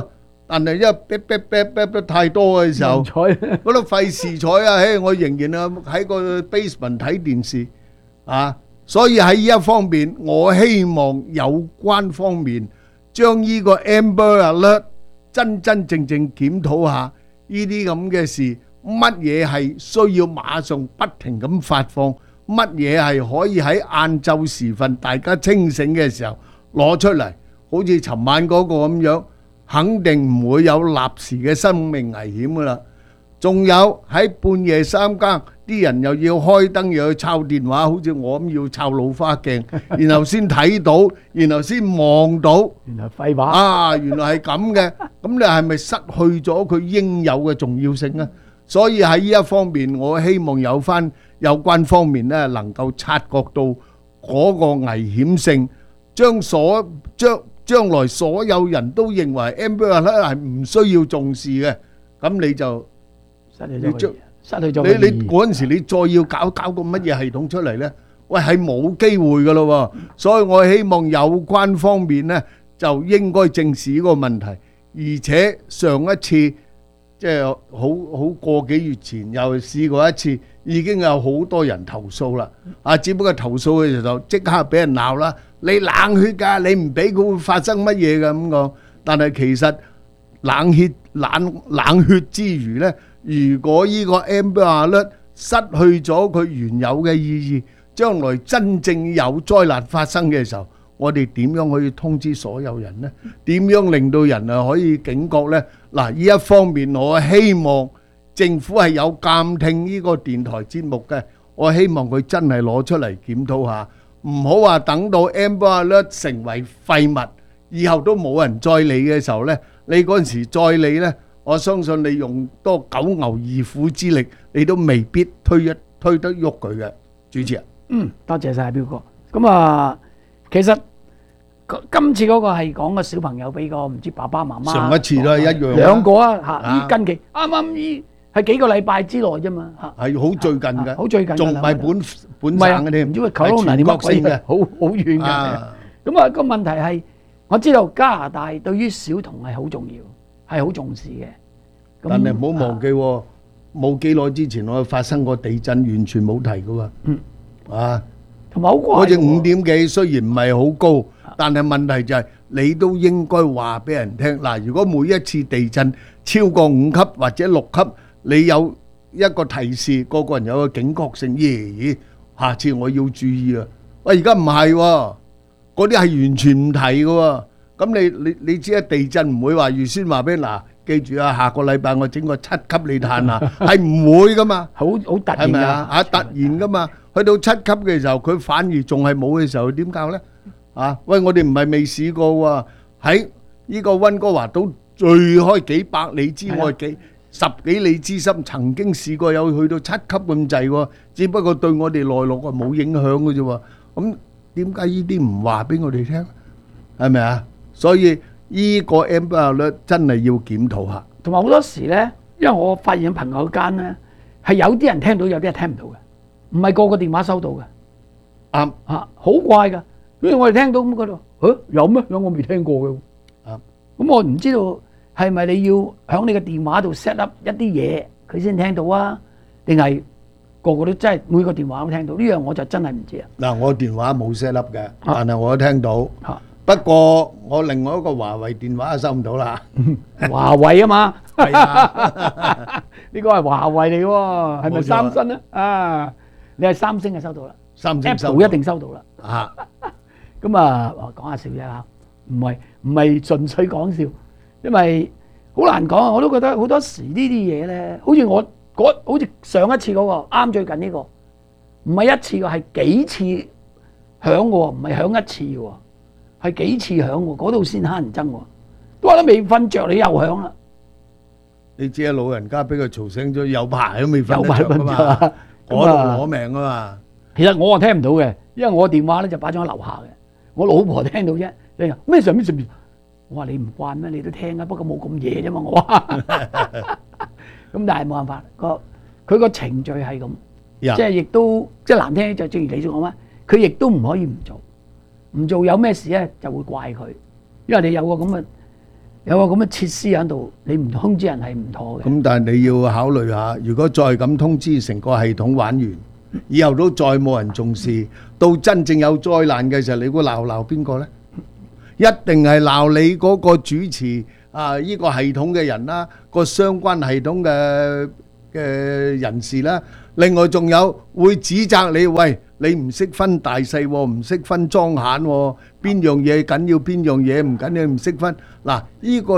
但係因為逼逼逼逼得太多嘅時候，嗰度費事睬啊！嘿，我仍然啊喺個 basement 睇電視啊，所以喺呢一方面，我希望有關方面將呢個 Amber Alert 真真正正檢討下呢啲咁嘅事，乜嘢係需要馬上不停咁發放，乜嘢係可以喺晏晝時分大家清醒嘅時候攞出嚟，好似尋晚嗰個咁樣。肯定唔會有立時嘅生命危險噶啦，仲有喺半夜三更，啲人又要開燈，又要抄電話，好似我咁要抄老花鏡，然後先睇到，然後先望到， 原來廢話啊！原來係咁嘅，咁你係咪失去咗佢應有嘅重要性啊？所以喺呢一方面，我希望有翻有關方面咧，能夠察覺到嗰個危險性，將所將。將來所有人都認為 Amber Alert 係唔需要重視嘅，咁你就失去咗將失去咗你你嗰陣時你再要搞搞個乜嘢系統出嚟咧？喂，係冇機會噶咯喎！所以我希望有關方面咧就應該正視呢個問題，而且上一次即係好好個幾月前又試過一次，已經有好多人投訴啦。啊，只不過投訴嘅時候即刻俾人鬧啦。你冷血㗎，你唔俾佢會發生乜嘢㗎咁講。但係其實冷血冷冷血之餘呢，如果呢個 Amber Alert 失去咗佢原有嘅意義，將來真正有災難發生嘅時候，我哋點樣可以通知所有人呢？點樣令到人啊可以警覺呢？嗱，呢一方面我希望政府係有監聽呢個電台節目嘅，我希望佢真係攞出嚟檢討下。唔好話等到 Amber Alert 成為廢物，以後都冇人再理嘅時候呢，你嗰陣時再理呢，我相信你用多九牛二虎之力，你都未必推一推得喐佢嘅。主持人， 嗯，多謝晒彪哥。咁啊，其實今次嗰個係講個小朋友俾個唔知爸爸媽媽， 上一次都係一樣， 兩個啊嚇，依近期啱啱依。係幾個禮拜之內啫嘛， 係好最近嘅， 好最近， 仲唔係本本省嘅添， 唔知佢 Corona 點乜鬼嘅，好好遠嘅。咁啊個問題係，我知道加拿大對於小童係好重要，係好重視嘅。 但係唔好忘記，冇幾耐之前我發生過地震，完全冇提嘅喎。 嗯， 啊， 同埋好怪。 嗰隻五點幾雖然唔係好高，但係問題就係你都應該話俾人聽。嗱，如果每一次地震超過五級或者六級，你有一個提示，個個人有個警覺性，咦？下次我要注意啊！喂，而家唔係喎，嗰啲係完全唔提嘅喎。咁你你你知啊，地震唔會話預先話俾嗱，記住啊，下個禮拜我整個七級你嘆啊，係唔會噶嘛， 好好突然㗎， 啊突然噶嘛，去到七級嘅時候，佢反而仲係冇嘅時候，點搞咧？啊，喂，我哋唔係未試過喎，喺呢個溫哥華島最開幾百里之外幾。十幾里之深，曾經試過有去到七級咁滯喎，只不過對我哋內陸啊冇影響嘅啫喎。咁點解呢啲唔話俾我哋聽？係咪啊？所以呢個 Amber Alert真係要檢討下。 同埋好多時咧，因為我發現朋友間咧係有啲人聽到，有啲人聽唔到嘅，唔係個個電話收到嘅。 啱啊，好怪㗎。因為我哋聽到咁嗰度，嚇有咩？有我未聽過嘅。 啱。 咁我唔知道。係咪你要喺你嘅電話度 set up 一啲嘢，佢先聽到啊？定係個個都真係每個電話都聽到？呢樣我就真係唔知啊！ 嗱，我電話冇 set up 嘅，但係我都聽到。不過我另外一個華為電話收唔到啦。 華為啊嘛，係啊，呢個係華為嚟喎，係咪三星啊？啊，你係三星就收到啦， 三星收 Apple 一定收到啦。 啊， 咁啊，講下笑啫嚇，唔係唔係純粹講笑。因為好難講啊，我都覺得好多時呢啲嘢咧，好似我嗰好似上一次嗰個啱最近呢個，唔係一次嘅，係幾次響嘅喎，唔係響一次嘅喎，係幾次響喎，嗰度先乞人憎喎，都話都未瞓着，你又響啦。 你知啊，老人家俾佢嘈醒咗，有排都未瞓得着㗎嘛，嗰度攞命啊嘛。 其實我啊聽唔到嘅，因為我電話咧就擺咗喺樓下嘅，我老婆聽到啫。你話咩上邊上邊？我話你唔慣咩？你都聽啊，不過冇咁夜啫嘛。我話咁，但係冇辦法，個佢個程序係咁，即係亦都即係難聽，就正如你所講啦，佢亦都唔可以唔做，唔做有咩事咧就會怪佢，因為你有個咁嘅有個咁嘅設施喺度，你唔通知人係唔妥嘅。 咁但係你要考慮下，如果再咁通知，成個系統玩完，以後都再冇人重視，到真正有災難嘅時候，你估鬧鬧邊個呢？一定係鬧你嗰個主持啊！呢個系統嘅人啦，個相關系統嘅嘅人士啦。另外仲有會指責你，喂，你唔識分大細喎，唔識分裝限喎，邊樣嘢緊要，邊樣嘢唔緊要，唔識分。嗱，呢個